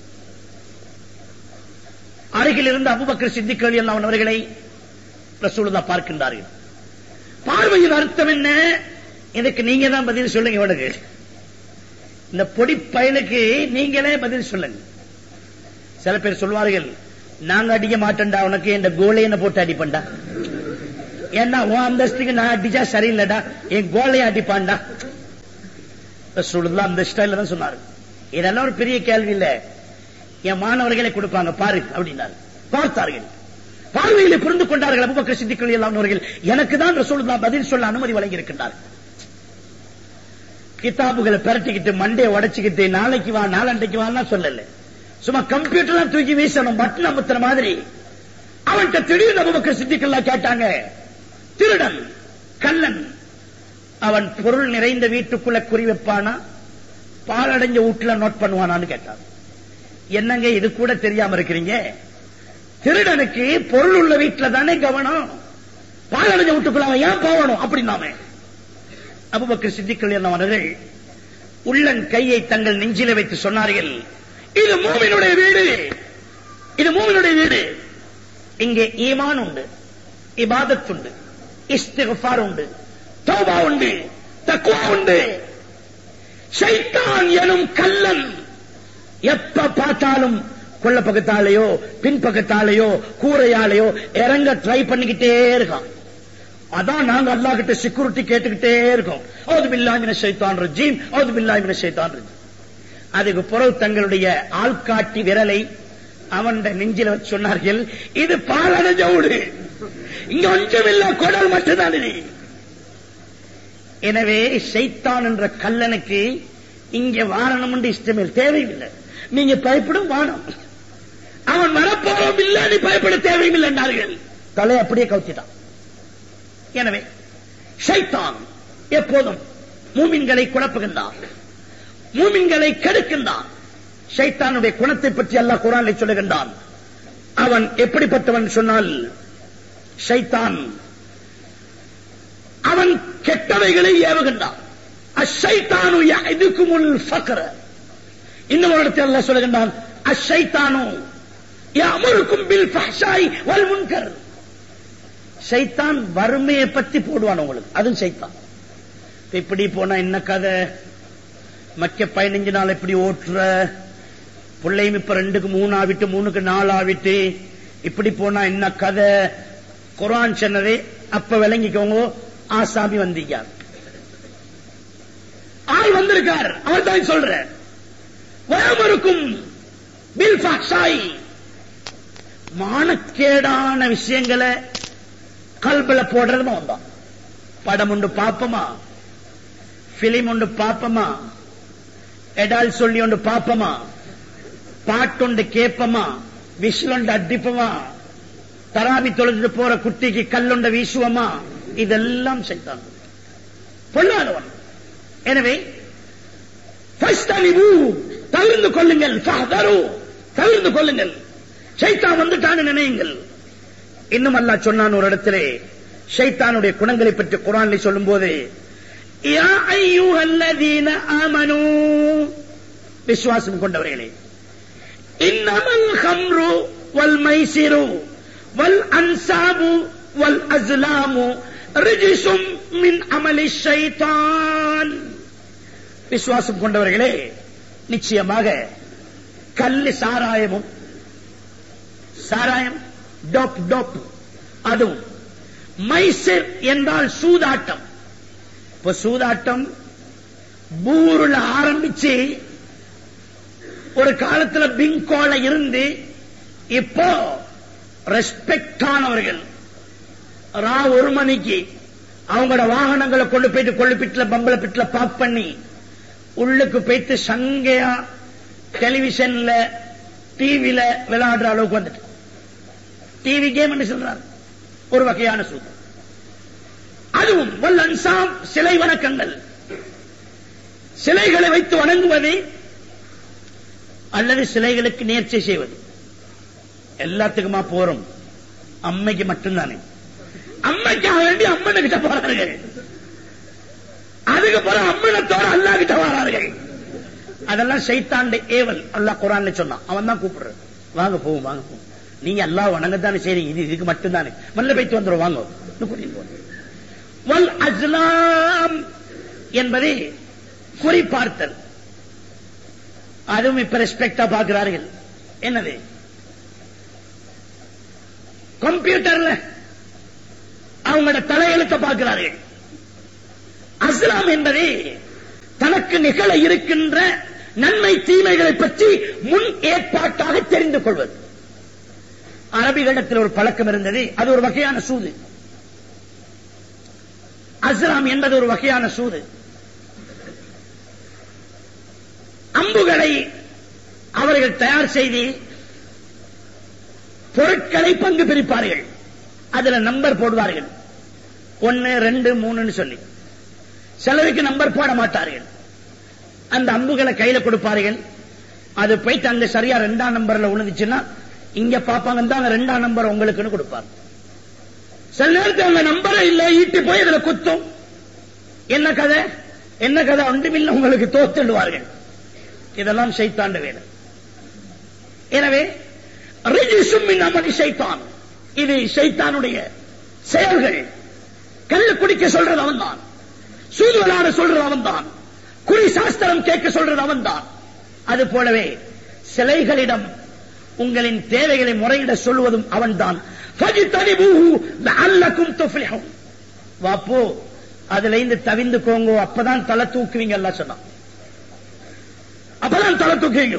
அருகில் இருந்த அபூபக்கர் சித்திக் ரலியல்லாஹு அன்ஹு அவர்களை ரசூலுல்லாஹ் பார்க்கின்றார்கள். பார்வையின் அர்த்தம் என்ன? இதுக்கு நீங்க தான் பதில் சொல்லுங்க. இவனுக்கு இந்த பொடி பயலுக்கு நீங்களே பதில் சொல்லுங்க. சில பேர் சொல்வார்கள், நாங்க அடிக்க மாட்டேன்டா, உனக்கு இந்த கோலையனை போட்டு அடிப்பண்டா. ஏன்னா உன் அந்தஸ்துக்கு நான் அடிச்சா சரியில்லடா, என் கோலையை அடிப்பான்டா. ரசூலுல்லாஹ் அந்த ஸ்டைல்ல தான் சொன்னாரு. இதெல்லாம் ஒரு பெரிய கேள்வி இல்ல, என் மாணவர்களை கொடுப்பாங்க பாரு அப்படின்னாரு. பார்த்தார்கள், பார்வையிலே புரிந்து கொண்டார்கள். அபூபக்கர் சித்திக் ரலியல்லாஹு அவர்கள் எனக்கு தான் ரசூலுல்லாஹ் பதில் சொல்ல அனுமதி வழங்கி இருக்கின்றார். கிதாபுகளை பரட்டிக்கிட்டு மண்டையை உடைச்சுக்கிட்டு நாளைக்கு வா நாளண்டைக்கு வான்னா சொல்லல, சும்மா கம்ப்யூட்டர் தூக்கி வீசணும் பட்டன் அமுத்துற மாதிரி. அவன்கிட்ட திடீர்னு அபூபக்கர் சித்திக் ரலியல்லாஹு கேட்டாங்க, திருடன் கள்ளன் அவன் பொருள் நிறைந்த வீட்டுக்குள்ள குறி வைப்பானா, பாலடைஞ்ச வீட்டுல நோட் பண்ணுவானான்னு கேட்டான். என்னங்க இது கூட தெரியாம இருக்கிறீங்க? திருடனுக்கு பொருள் உள்ள வீட்டுல தானே கவனம், பாலடைஞ்ச வீட்டுக்குள்ள அவன் ஏன் போகணும் அப்படின்னாமே. அபூபக்கர் சித்திக் ரலியல்லாஹு அவர்கள் உள்ளன் கையை தங்கள் நெஞ்சில வைத்து சொன்னார்கள், இது மூமினுடைய வீடு, இது மூமினுடைய வீடு. இங்கே ஈமான் உண்டு, இபாதத் உண்டு, இஸ்திக்ஃபார் உண்டு, தௌபா உண்டு, தக்வா உண்டு. ஷைத்தான் எனும் கள்ளன் எப்ப பார்த்தாலும் கொள்ள பக்கத்தாலேயோ பின்பக்கத்தாலேயோ கூரையாலேயோ இறங்க ட்ரை பண்ணிக்கிட்டே இருக்கான். அதான் நாங்க அல்லாஹ் கிட்ட செக்யூரிட்டி கேட்டுக்கிட்டே இருக்கோம். அவுது பில்லாஹி மினஷ் ஷைத்தானிர் ரஜீம், அவுது பில்லாஹி மினஷ் ஷைத்தானிர் ரஜீம். அதுக்கு பிறகு தங்களுடைய ஆள்காட்டி விரலை அவன் நெஞ்சில வச்சு சொன்னார்கள், இது பாலடைஞ்ச வீடு, இங்க ஒன்றும் இல்ல, குடல் மட்டும்தான் இது. எனவே ஷைத்தான் என்ற கல்லனுக்கு இங்க வாரணம் என்று இஷ்டமே தேவையில்லை, நீங்க பயப்படும் வானம், அவன் வரப்போறோம் இல்ல, நீ பயப்பட தேவையில்லை என்றார்கள். தலை அப்படியே கவுத்திட்டான். எனவே ஷைத்தான் எப்போதும் மூமின்களை குழப்புகின்றான், மூமின்களை கெடுக்கின்றான். ஷைத்தானுடைய குணத்தை பற்றி அல்லாஹ் குர்ஆனில் சொல்லுகின்றான். அவன் எப்படிப்பட்டவன் சொன்னால், ஷைத்தான் அவன் கெட்டவைகளை ஏவுகின்றான். அஷைத்தானு யஅதுகுமுல் ஃபக்ர. இன்னொரு இடத்தில் அல்லாஹ் சொல்லுகின்றான், அஷைத்தானு யஅமுருக்கும் பில் ஃபஹ்ஷாய் வல் முன்கர். ஷைத்தான் வறுமையை பத்தி போடுவான் உங்களுக்கு, அதுவும் ஷைத்தான். இப்படி போனா என்ன கதை, மக்க பதினஞ்சு நாள் எப்படி ஓட்டுற, பிள்ளையும் இப்ப ரெண்டுக்கு மூணு ஆவிட்டு மூணுக்கு நாலு ஆவிட்டு, இப்படி போனா என்ன கதை. குர்ஆன் சொன்னதே அப்ப விளங்கிக்கோங்க, ஆசாமி வந்தீங்க, ஆள் வந்திருக்கார், அவர் தான் சொல்ற. வயமருக்கும் பில் ஃபஹ்ஷாய், மானக்கேடான விஷயங்களை கல்பல போடுறது வந்தான். படம் உண்டு பாப்பமா, பிலிம் உண்டு பாப்பமா, எடால் சொல்லி ஒன்று பாப்பமா, பாட்டுண்டு கேப்பமா, விசிலுண்டு அடிப்பமா, தராபி தொழுது போற குட்டிக்கு கல்லுண்ட வீசுவமா, இதெல்லாம் ஷைத்தான் பொல்லாதவன். எனவே தவிர்ந்து கொள்ளுங்கள், தவிர்ந்து கொள்ளுங்கள், ஷைத்தான் வந்துட்டான்னு நினையுங்கள். இன்னும் அல்லாஹ் சொன்னான் ஒரு இடத்திலே ஷைத்தானுடைய குணங்களை பற்றி குர்ஆனில் சொல்லும் போது, யா அய்யுஹல்லதீன ஆமனூ, விசுவாசம் கொண்டவர்களே, இன்னமல் ஹம்ரு வல் மைசிரு வல் அன்சாபு வல் அஸ்லாமு ரிஜ்சும் மின் அமலி ஷைத்தான். விசுவாசம் கொண்டவர்களே, நிச்சயமாக கல்லு சாராயமும், சாராயம் டோப் டோப், அதுவும் மைசிர் என்றால் சூதாட்டம். இப்ப சூதாட்டம் பூருல ஆரம்பிச்சு ஒரு காலத்துல பிங்கோல இருந்து இப்போ ரெஸ்பெக்ட் ஆனவர்கள் ரா ஒரு மணிக்கு அவங்களோட வாகனங்களை கொண்டு போயிட்டு கொள்ளுப்பிட்டுல பம்பள பிட்டுல பாக் பண்ணி உள்ளுக்கு போயிட்டு சங்கையா டெலிவிஷன்ல டிவில விளையாடுற அளவுக்கு வந்துட்டு, டிவி கேம் என்று சொல்றார், ஒரு வகையான சூது. அதுவும் வல் அன்சாம், சிலை வணக்கங்கள், சிலைகளை வைத்து வணங்குவது அல்லது சிலைகளுக்கு நேர்ச்சை செய்வது. எல்லாத்துக்குமா போறோம், அம்மைக்கு மட்டும்தானே, அம்மைக்காக வேண்டி அம்மனை கிட்ட போறார்கள், அதுக்கு பிறகு அம்மனத்தோட அல்லாஹ் கிட்ட வரார்கள். அதெல்லாம் ஷைத்தானுடைய ஏவல். அல்லாஹ் குர்ஆன்ல சொன்னான், அவன் தான் கூப்பிடுறது, வாங்க போவோம் வாங்க போவோம், நீங்க அல்லாஹ் வணங்கத்தானே சரி, இது இதுக்கு மட்டும்தானே, மல்ல போயிட்டு வந்துடும் வாங்க. வல் அஸ்லாம் என்பதை குறிப்பார்த்தல், அதுவும் இப்ப ரெஸ்பெக்டா பார்க்கிறார்கள். என்னது, கம்ப்யூட்டர்ல அவங்களோட தலையெழுத்த பார்க்கிறார்கள். அஸ்லாம் என்பது தனக்கு நிகழ இருக்கின்ற நன்மை தீமைகளை பற்றி முன் ஏற்பாட்டாக தெரிந்து கொள்வது. அரபிகளிடத்தில் ஒரு பழக்கம் இருந்தது, அது ஒரு வகையான சூது. அஸ்லாம் என்பது ஒரு வகையான சூது. அம்புகளை அவர்கள் தயார் செய்து பொருட்களை பங்கு பிரிப்பார்கள். அதுல நம்பர் போடுவார்கள், ஒன்னு ரெண்டு மூணுன்னு சொல்லி. சிலருக்கு நம்பர் போட மாட்டார்கள். அந்த அம்புகளை கையில கொடுப்பார்கள். அது போயிட்டு அங்க சரியா ரெண்டாம் நம்பர்ல உழுந்துச்சுன்னா இங்க பாப்பாங்க தான் ரெண்டாம் நம்பர் உங்களுக்குன்னு கொடுப்பார். சில நேரத்தில் அந்த நம்பரை இல்ல ஈட்டி போய் இதுல குத்தும். என்ன கதை என்ன கதை ஒன்றுமில்ல, உங்களுக்கு தோத்துடுவார்கள். இதெல்லாம் ஷைத்தாண்ட வேலை. எனவே ரிஜிசும் மின் அமலி ஷைத்தான், இது ஷைத்தானுடைய செயல்கள். கள்ளு குடிக்க சொல்றது அவன் தான், சூது விளையாட சொல்றது அவன் தான், குறி சாஸ்திரம் கேட்க சொல்றது அவன் தான். அது போலவே சிலைகளிடம் உங்களின் தேவைகளை முறையிட சொல்வதும் அவன் தான். வாப்போ அதுல இருந்து தவிந்துக்கோங்க, அப்பதான் தலை தூக்குவீங்க எல்லாம் சொன்னான். அப்பதான் தலை தூக்குவீங்க.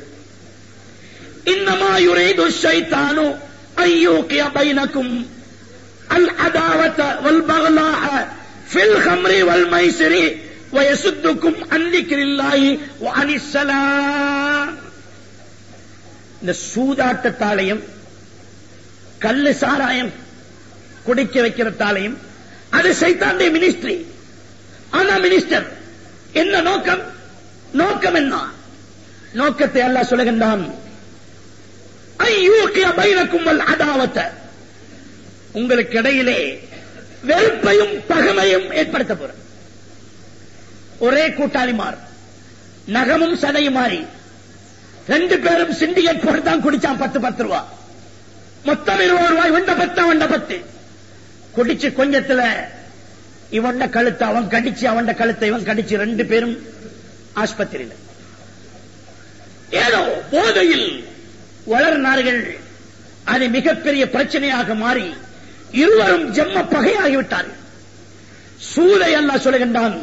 இன்னமா யுரீது ஷைத்தானு அய்யூகிய பைனக்கும் அல் அதாவத வல் பக்லாஹ ஃபில் ஹம்ரி வல் மைசிரி வயசுத்துக்கும் அன் திக்ரில்லாஹி வ அனிஸ் ஸலாம். இந்த சூதாட்டத்தாலையும் கள்ளு சாராயம் குடிக்க வைக்கிறதாலையும் அது சைத்தானுடைய மினிஸ்ட்ரி. ஆனா மினிஸ்டர் என்ன நோக்கம்? நோக்கம் என்ன? நோக்கத்தை அல்லாஹ் சொல்லுகின்றான், ஐயூகிய பைனக்கும் வல் அதாவத, உங்களுக்கு இடையிலே வெறுப்பையும் பகைமையும் ஏற்படுத்த போற. ஒரே கூட்டாளி மாறு, நகமும் சதையும் மாறி ரெண்டு பேரும் சிண்டிகேட் போட்டு தான் குடிச்சான். பத்து பத்து ரூபா மொத்தம் இருபது ரூபாய். வண்ட பத்து அவண்ட பத்து குடிச்சு கொஞ்சத்துல இவண்ட கழுத்தை அவன் கடிச்சு, அவண்ட கழுத்தை இவன் கடிச்சு, ரெண்டு பேரும் ஆஸ்பத்திரியில் ஏதோ போதையில் வளர்னார்கள். அது மிகப்பெரிய பிரச்சனையாக மாறி இருவரும் ஜம்ம பகையாகிவிட்டார்கள். சூதை அல்லாஹ் சொல்லுகின்றான்,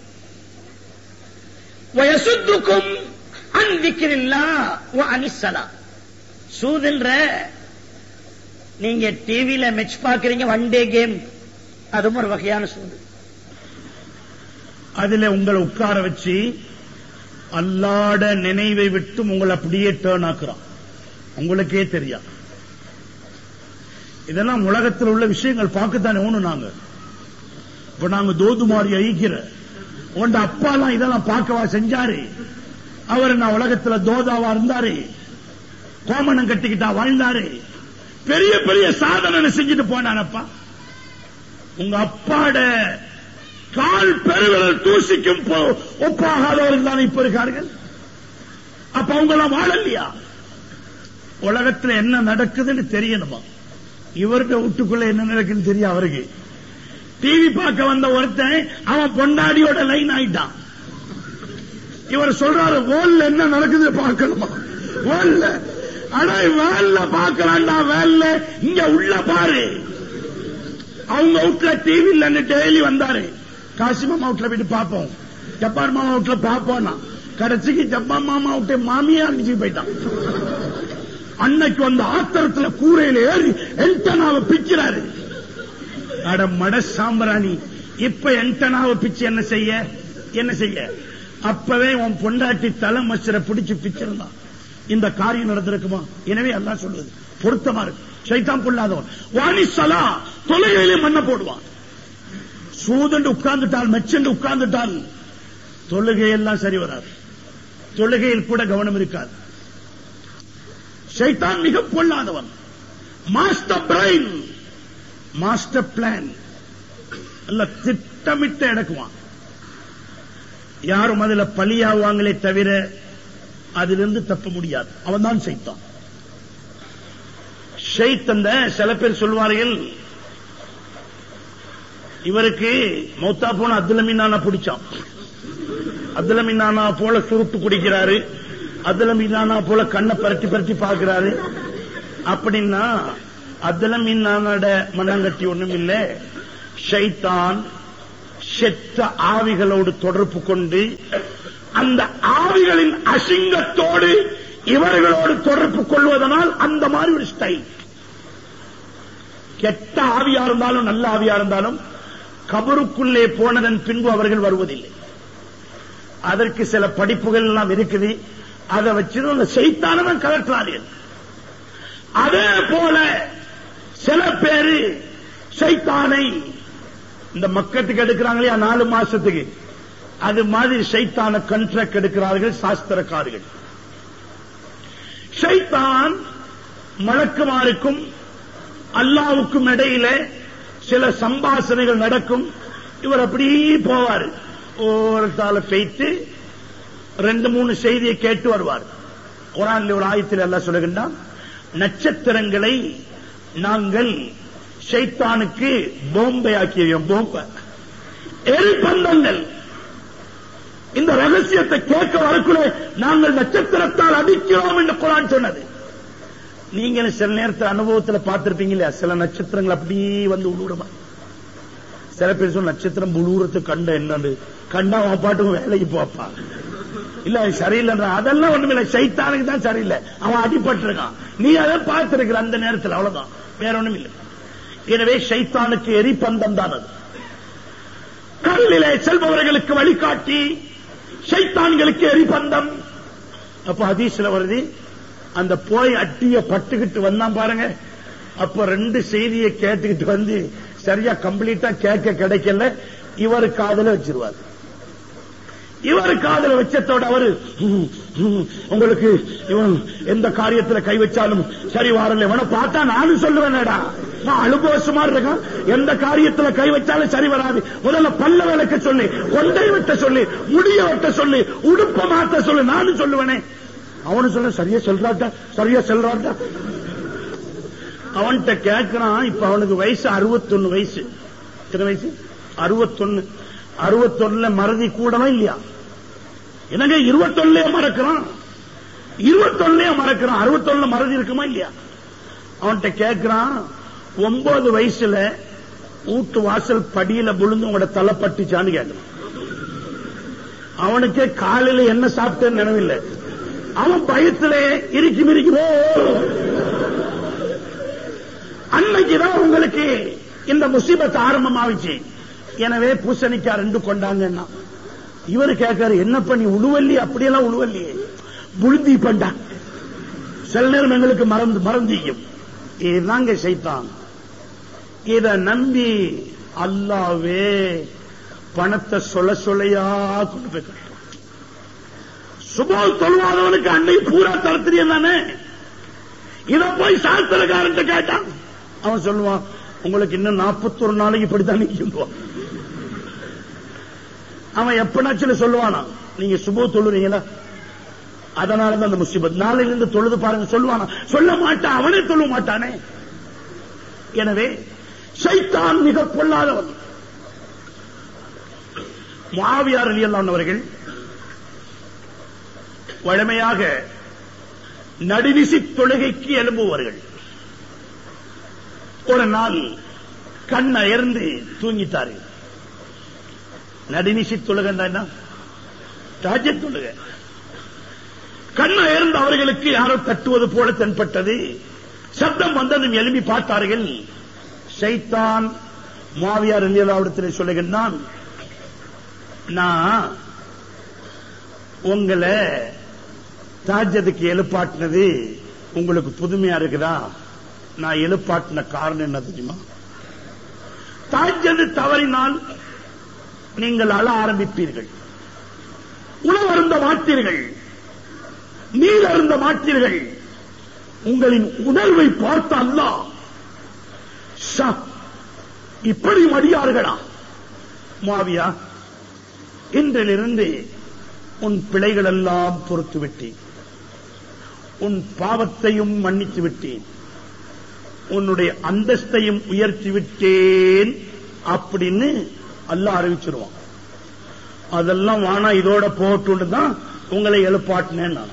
வயசுத்துக்கும் அன் திக்ரில்லாஹ் வ அனிஸ் ஸலாம். சூதுன்ற நீங்க டிவியில மேட்ச் பாக்குறீங்க, ஒன் டே கேம், அதுவும் ஒரு வகையான சூது. அதுல உங்களை உட்கார வச்சு அல்லாட நினைவை விட்டு உங்களை அப்படியே டேர்ன் ஆக்குறான், உங்களுக்கே தெரியா. இதெல்லாம் உலகத்தில் உள்ள விஷயங்கள் பார்க்கத்தானே ஒண்ணு. நாங்க இப்ப நாங்க தோதுமாரி ஐக்கிற உண்ட அப்பா எல்லாம் இதெல்லாம் பார்க்கவா செஞ்சாரு? அவர் நான் உலகத்துல தோதாவா இருந்தாரு, கோமணம் கட்டிக்கிட்டா வாழ்ந்தாரு, பெரிய பெரிய சாதனை செஞ்சுட்டு போனானப்பா. உங்க அப்பாட கால் பெருவிரல் தூசிக்கும் ஒப்பாகாதவர்கள் தான் இப்ப இருக்கார்கள். அப்ப அவங்க எல்லாம் வாழலையா? உலகத்துல என்ன நடக்குதுன்னு தெரியணுமா? இவருடைய வீட்டுக்குள்ள என்ன நடக்குன்னு தெரியும் அவருக்கு. டிவி பார்க்க வந்த ஒருத்தன் அவன் பொண்டாடியோட லைன் ஆயிட்டான். இவர் சொல்றாரு, வேல்ல என்ன நடக்குது பார்க்கணுமா? வேல்ல அடா வேல்ல பார்க்கலாம்டா, வேல்ல இங்க உள்ள பாரு. அவங்க வீட்டுல டிவி இல்லன்னு டெய்லி வந்தாரு. காசிமாமா வீட்டுல போயிட்டு பார்ப்போம், ஜப்பான் மாமா வீட்டுல பார்ப்போம்னா கடைசிக்கு ஜப்பான் மாமா விட்டு மாமியா அனுப்பிச்சு போயிட்டான். அன்னைக்கு வந்த ஆத்திரத்துல கூரையில ஏறி என்டனாவை பிக்கிறாரு. அட மட சாம்பிராணி, இப்ப என்டனாவை பிச்சு என்ன செய்ய என்ன செய்ய? அப்பவே உன் பொண்டாட்டி தலை மச்சரை பிடிச்சு பிச்சிருந்தான், இந்த காரியம் நடந்திருக்குமா? எனவே அல்லாஹ் சொல்லுவது பொருத்தமா இருக்கு. ஷைத்தான் கொள்ளாதவன் வாணிசலா தொலைகளிலே மண்ண போடுவான். சூதண்டு உட்கார்ந்துட்டால், மெச்சண்டு உட்கார்ந்துட்டால் தொழுகையெல்லாம் சரி வராது, தொழுகையில் கூட கவனம் இருக்காது. ஷைத்தான் மிக பொல்லாதவன். மாஸ்டர் பிரைன், மாஸ்டர் பிளான் எல்லாம் திட்டமிட்டு எடுக்குவான். யாரும் அதுல பலியாவாங்களே தவிர அதிலிருந்து தப்ப முடியாது. அவன் தான் ஷைத்தான். ஷைத்தந்த சில பேர் சொல்வார்கள், இவருக்கு மௌத்தா போன அப்துல் மீனானா பிடிச்சான், அப்துல் மீனானா போல சுருட்டு குடிக்கிறாரு, அப்துல் மீனானா போல கண்ணை பரட்டி பரட்டி பார்க்கிறாரு. அப்படின்னா அப்துல் மீனானோட மண்ணங்கட்டி ஒண்ணும் இல்ல, ஷைத்தான் செத்த ஆவிகளோடு தொடர்பு கொண்டு அந்த ஆவிகளின் அசிங்கத்தோடு இவர்களோடு தொடர்பு கொள்வதனால் அந்த மாதிரி ஒரு ஸ்டைல். கெட்ட ஆவியா இருந்தாலும் நல்ல ஆவியா இருந்தாலும் கபருக்குள்ளே போனதன் பின்பு அவர்கள் வருவதில்லை. அதற்கு சில படிப்புகள் எல்லாம் இருக்குது. அதை வச்சு அந்த சைத்தானவன் கலற்றார்கள். அதே போல சில பேரு சைத்தானை இந்த மக்கத்துக்கு எடுக்கிறாங்களே நாலு மாசத்துக்கு, அது மாதிரி சைத்தான கண்ட்ராக்ட் எடுக்கிறார்கள் சாஸ்திரக்காரர்கள். சைத்தான் மலக்குமாருக்கும் அல்லாவுக்கும் இடையில சில சம்பாஷணைகள் நடக்கும். இவர் அப்படி போவார், ஒருத்தால பெய்த்து ரெண்டு மூணு செய்தியை கேட்டு வருவார். குர்ஆன்ல ஒரு ஆயத்தில் அல்லாஹ் சொல்லுகின்றான், நட்சத்திரங்களை நாங்கள் ஷைத்தானுக்கு போம்பை ஆக்கியோம். போம்பை எரிபந்தங்கள். இந்த ரகசியத்தை கேட்க வரக்குள்ள நாங்கள் நட்சத்திரத்தால் அடிக்கிறோம் என்று குர்ஆன் சொன்னது. நீங்களும் சில நேரத்தில் அனுபவத்தில் பார்த்திருப்பீங்க இல்லையா, சில நட்சத்திரங்கள் அப்படியே வந்து உழுவுறமா. சில பேர் சொல்ல நட்சத்திரம் உழுவுறது கண்ட என்னன்னு கண்டா அவன் பாட்டுக்கும் வேலைக்கு போப்பா, இல்ல சரியில்லை. அதெல்லாம் ஒண்ணுமில்லை, சைத்தானுக்கு தான் சரியில்லை, அவன் அடிபட்டு இருக்கான். நீ அதை பார்த்திருக்கிற அந்த நேரத்தில், அவ்வளவுதான், வேற ஒண்ணும் இல்லை. எனவே சைத்தானுக்கு எரிபந்தம் தான் அது. கடலிலே செல்பவர்களுக்கு வழிகாட்டி, சைத்தான்களுக்கு எரிபந்தம். அப்ப ஹதீஸ்ல வருது, அந்த போய் அட்டிய பட்டுக்கிட்டு வந்தான் பாருங்க, அப்ப ரெண்டு செய்தியை கேட்டுக்கிட்டு வந்து சரியா கம்ப்ளீட்டா கேட்க கிடைக்கல, இவர் காதல வச்சிருவார். இவர் காதல வச்சதோட அவரு உங்களுக்கு இவன் எந்த காரியத்துல கை வச்சாலும் சரி வரல, இவனை பார்த்தா நானும் சொல்லுவேன்டா, நான் அனுபவசமா இருக்கான், எந்த காரியத்துல கை வச்சாலும் சரி வராது. முதல்ல பல்ல விளக்க சொல்லி, கொண்டை வெட்ட சொல்லி, முடிய வெட்ட சொல்லி, உடுப்ப மாத்த சொல்லி, நானும் சொல்லுவேனே. அவனு சொல்ல சரியா சொல்றாட்டா, சரியா சொல்றாட்டா. அவன்கிட்ட கேட்கிறான். இப்ப அவனுக்கு வயசு அறுபத்தொன்னு வயசு. எத்தனை வயசு? அறுபத்தொன்னு. அறுபத்தொன்னுல மறதி கூடவா இல்லையா? என்னங்க இருபத்தொன்னுலயே மறக்கிறான், இருபத்தொன்னுலயே மறக்கிறான், அறுபத்தொன்னுல மறதி இருக்குமா இல்லையா? அவன்கிட்ட கேட்கிறான், ஒன்பது வயசுல வீட்டு வாசல் படியில விழுந்து உங்களோட தலை பட்டுச்சான்னு கேட்கிறான். அவனுக்கே காலையில என்ன சாப்பிட்டேன்னு நினைவில்லை. அவன் பயத்திலே இறுக்கி மிரிக்குமோ. அன்னைக்குதான் உங்களுக்கு இந்த முசீபத் ஆரம்பமாவிச்சு. எனவே பூசணிக்காய் ரெண்டு கொண்டாங்கன்னா இவரு கேட்காரு, என்ன பண்ணி உழுவல்லி? அப்படியெல்லாம் உழுவல்லியே, புழுந்தி பண்டா. சில நேரம் எங்களுக்கு மறந்து மறந்திக்கும். இதுதாங்க சைத்தான். இத நம்பி அல்லாவே பணத்தை சொல்ல சொல்லையா கொண்டு போய் கட்டுறான். சுபோ தொழுவாதவனுக்கு அன்னை பூரா தரத்திரியம் தானே. இத போய் சாஸ்திரக்காரன் கேட்டான், அவன் சொல்லுவான், உங்களுக்கு இன்னும் நாற்பத்தொரு நாளைக்கு இப்படித்தான் நிற்கும். அவன் எப்பனாச்சும் சொல்லுவானா, நீங்க சுபோ தொழுறீங்களா, அதனாலதான் அந்த முசீபத், நாளையிலிருந்து தொழுது பாருங்க சொல்லுவானா? சொல்ல மாட்டான், அவனே சொல்ல மாட்டானே. எனவே சைத்தான் மிக பொல்லாதவன். முஆவியா ரலியல்லாஹு அன்ஹு அவர்கள் வழமையாக நடுநிசி தொழுகைக்கு எழும்புவார்கள். ஒரு நாள் கண் அயர்ந்து தூங்கிட்டார்கள். நடுநிசி தொழுகை தஹஜ்ஜுத் தொழுகை. கண் அயர்ந்து அவர்களுக்கு யாரோ தட்டுவது போல தென்பட்டது. சப்தம் வந்ததும் எழுப்பி பார்த்தார்கள். ஷைத்தான் முஆவியா ரலியல்லாஹு அன்ஹு சொல்லுகின்றான், நான் உங்களை தஹஜ்ஜுதுக்கு எழுப்பாட்டினது உங்களுக்கு புதுமையா இருக்குதா? நான் எழுப்பாட்டின காரணம் என்ன தெரியுமா? தஹஜ்ஜுத் தவறினால் நீங்கள் அழ ஆரம்பிப்பீர்கள், உணவு அருந்த மாட்டீர்கள், நீர் அருந்த மாட்டீர்கள். உங்களின் உணர்வை பார்த்த அல்லாஹ், இப்படி மடியார்களா முஆவியா, இன்றிலிருந்து உன் பிழைகள் எல்லாம் பொறுத்து விட்டேன், உன் பாவத்தையும் மன்னித்து விட்டேன், உன்னுடைய அந்தஸ்தையும் உயர்த்தி விட்டேன் அப்படின்னு அல்லாஹ் அறிவிச்சிருவான். அதெல்லாம் வானா இதோட போட்டு தான் உங்களை எழுப்பாட்டினேன். நான்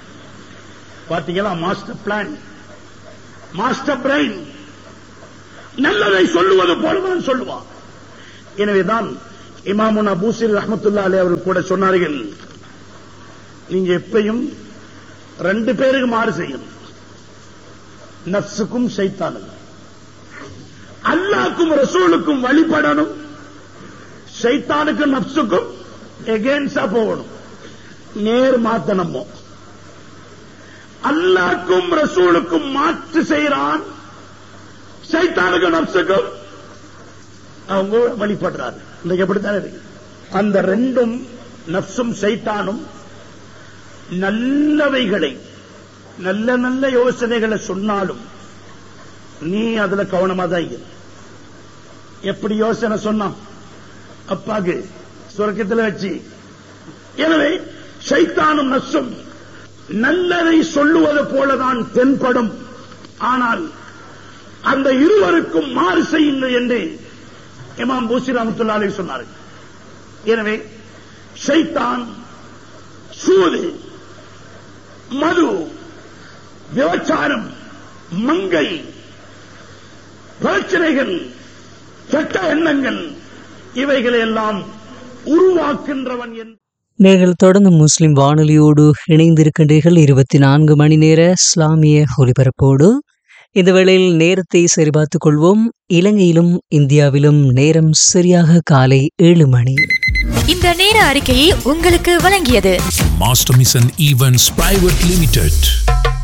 பாத்தீங்களா? Master plan, master brain. நல்லதை சொல்லுவது போலதான் சொல்லுவான். எனவேதான் இமாமுனா பூசிரி ரஹ்மத்துல்லாஹி அலைஹி அவர்கள் கூட சொன்னார்கள், நீங்க எப்பயும் ரெண்டு பேருக்கு மாறு செய்யணும், நஃப்ஸுக்கும் ஷைத்தானுக்கும். அல்லாஹ்வுக்கும் ரசூலுக்கும் வழிபடணும், ஷைத்தானுக்கும் நஃப்ஸுக்கும் எகென்ஸ்டா போகணும். நேர் மாத்தனமோ அல்லாஹ்வுக்கும் ரசூலுக்கும் மாற்று செய்யறான், ஷைத்தானுக்கும் நஃப்ஸுக்கும் அவங்க வழிபடுறாரு. இன்னைக்கு எப்படித்தானே இருக்கு. அந்த ரெண்டும் நஃப்ஸும் ஷைத்தானும் நல்லவைகளை நல்ல நல்ல யோசனைகளை சொன்னாலும் நீ அதுல கவனமா தான் இரு. எப்படி யோசனை சொன்னான் அப்பாக்கு சொர்க்கத்தில் வச்சு. எனவே ஷைத்தானும் நஃப்ஸும் நல்லதை சொல்லுவது போலதான் தென்படும், ஆனால் அந்த இருவருக்கும் மாறு செய்யுங்கள் என்று இமாம் பூசி ரஹ்மத்துல்லாஹி அலைஹி சொன்னார்கள். எனவே ஷைத்தான், சூது, மது, விபச்சாரம், மங்கை, பிரச்சனைகள், கெட்ட எண்ணங்கள் இவைகளை எல்லாம் உருவாக்கின்றவன் என்று நீங்கள் தொடர்ந்து முஸ்லிம் வானொலியோடு இணைந்திருக்கின்றீர்கள். இருபத்தி நான்கு மணி நேர இஸ்லாமிய ஒலிபரப்போடு. இந்த வேளையில் நேரத்தை சரிபார்த்துக் கொள்வோம். இலங்கையிலும் இந்தியாவிலும் நேரம் சரியாக காலை ஏழு மணி. இந்த நேர அறிக்கையை உங்களுக்கு வழங்கியது master mission events private limited.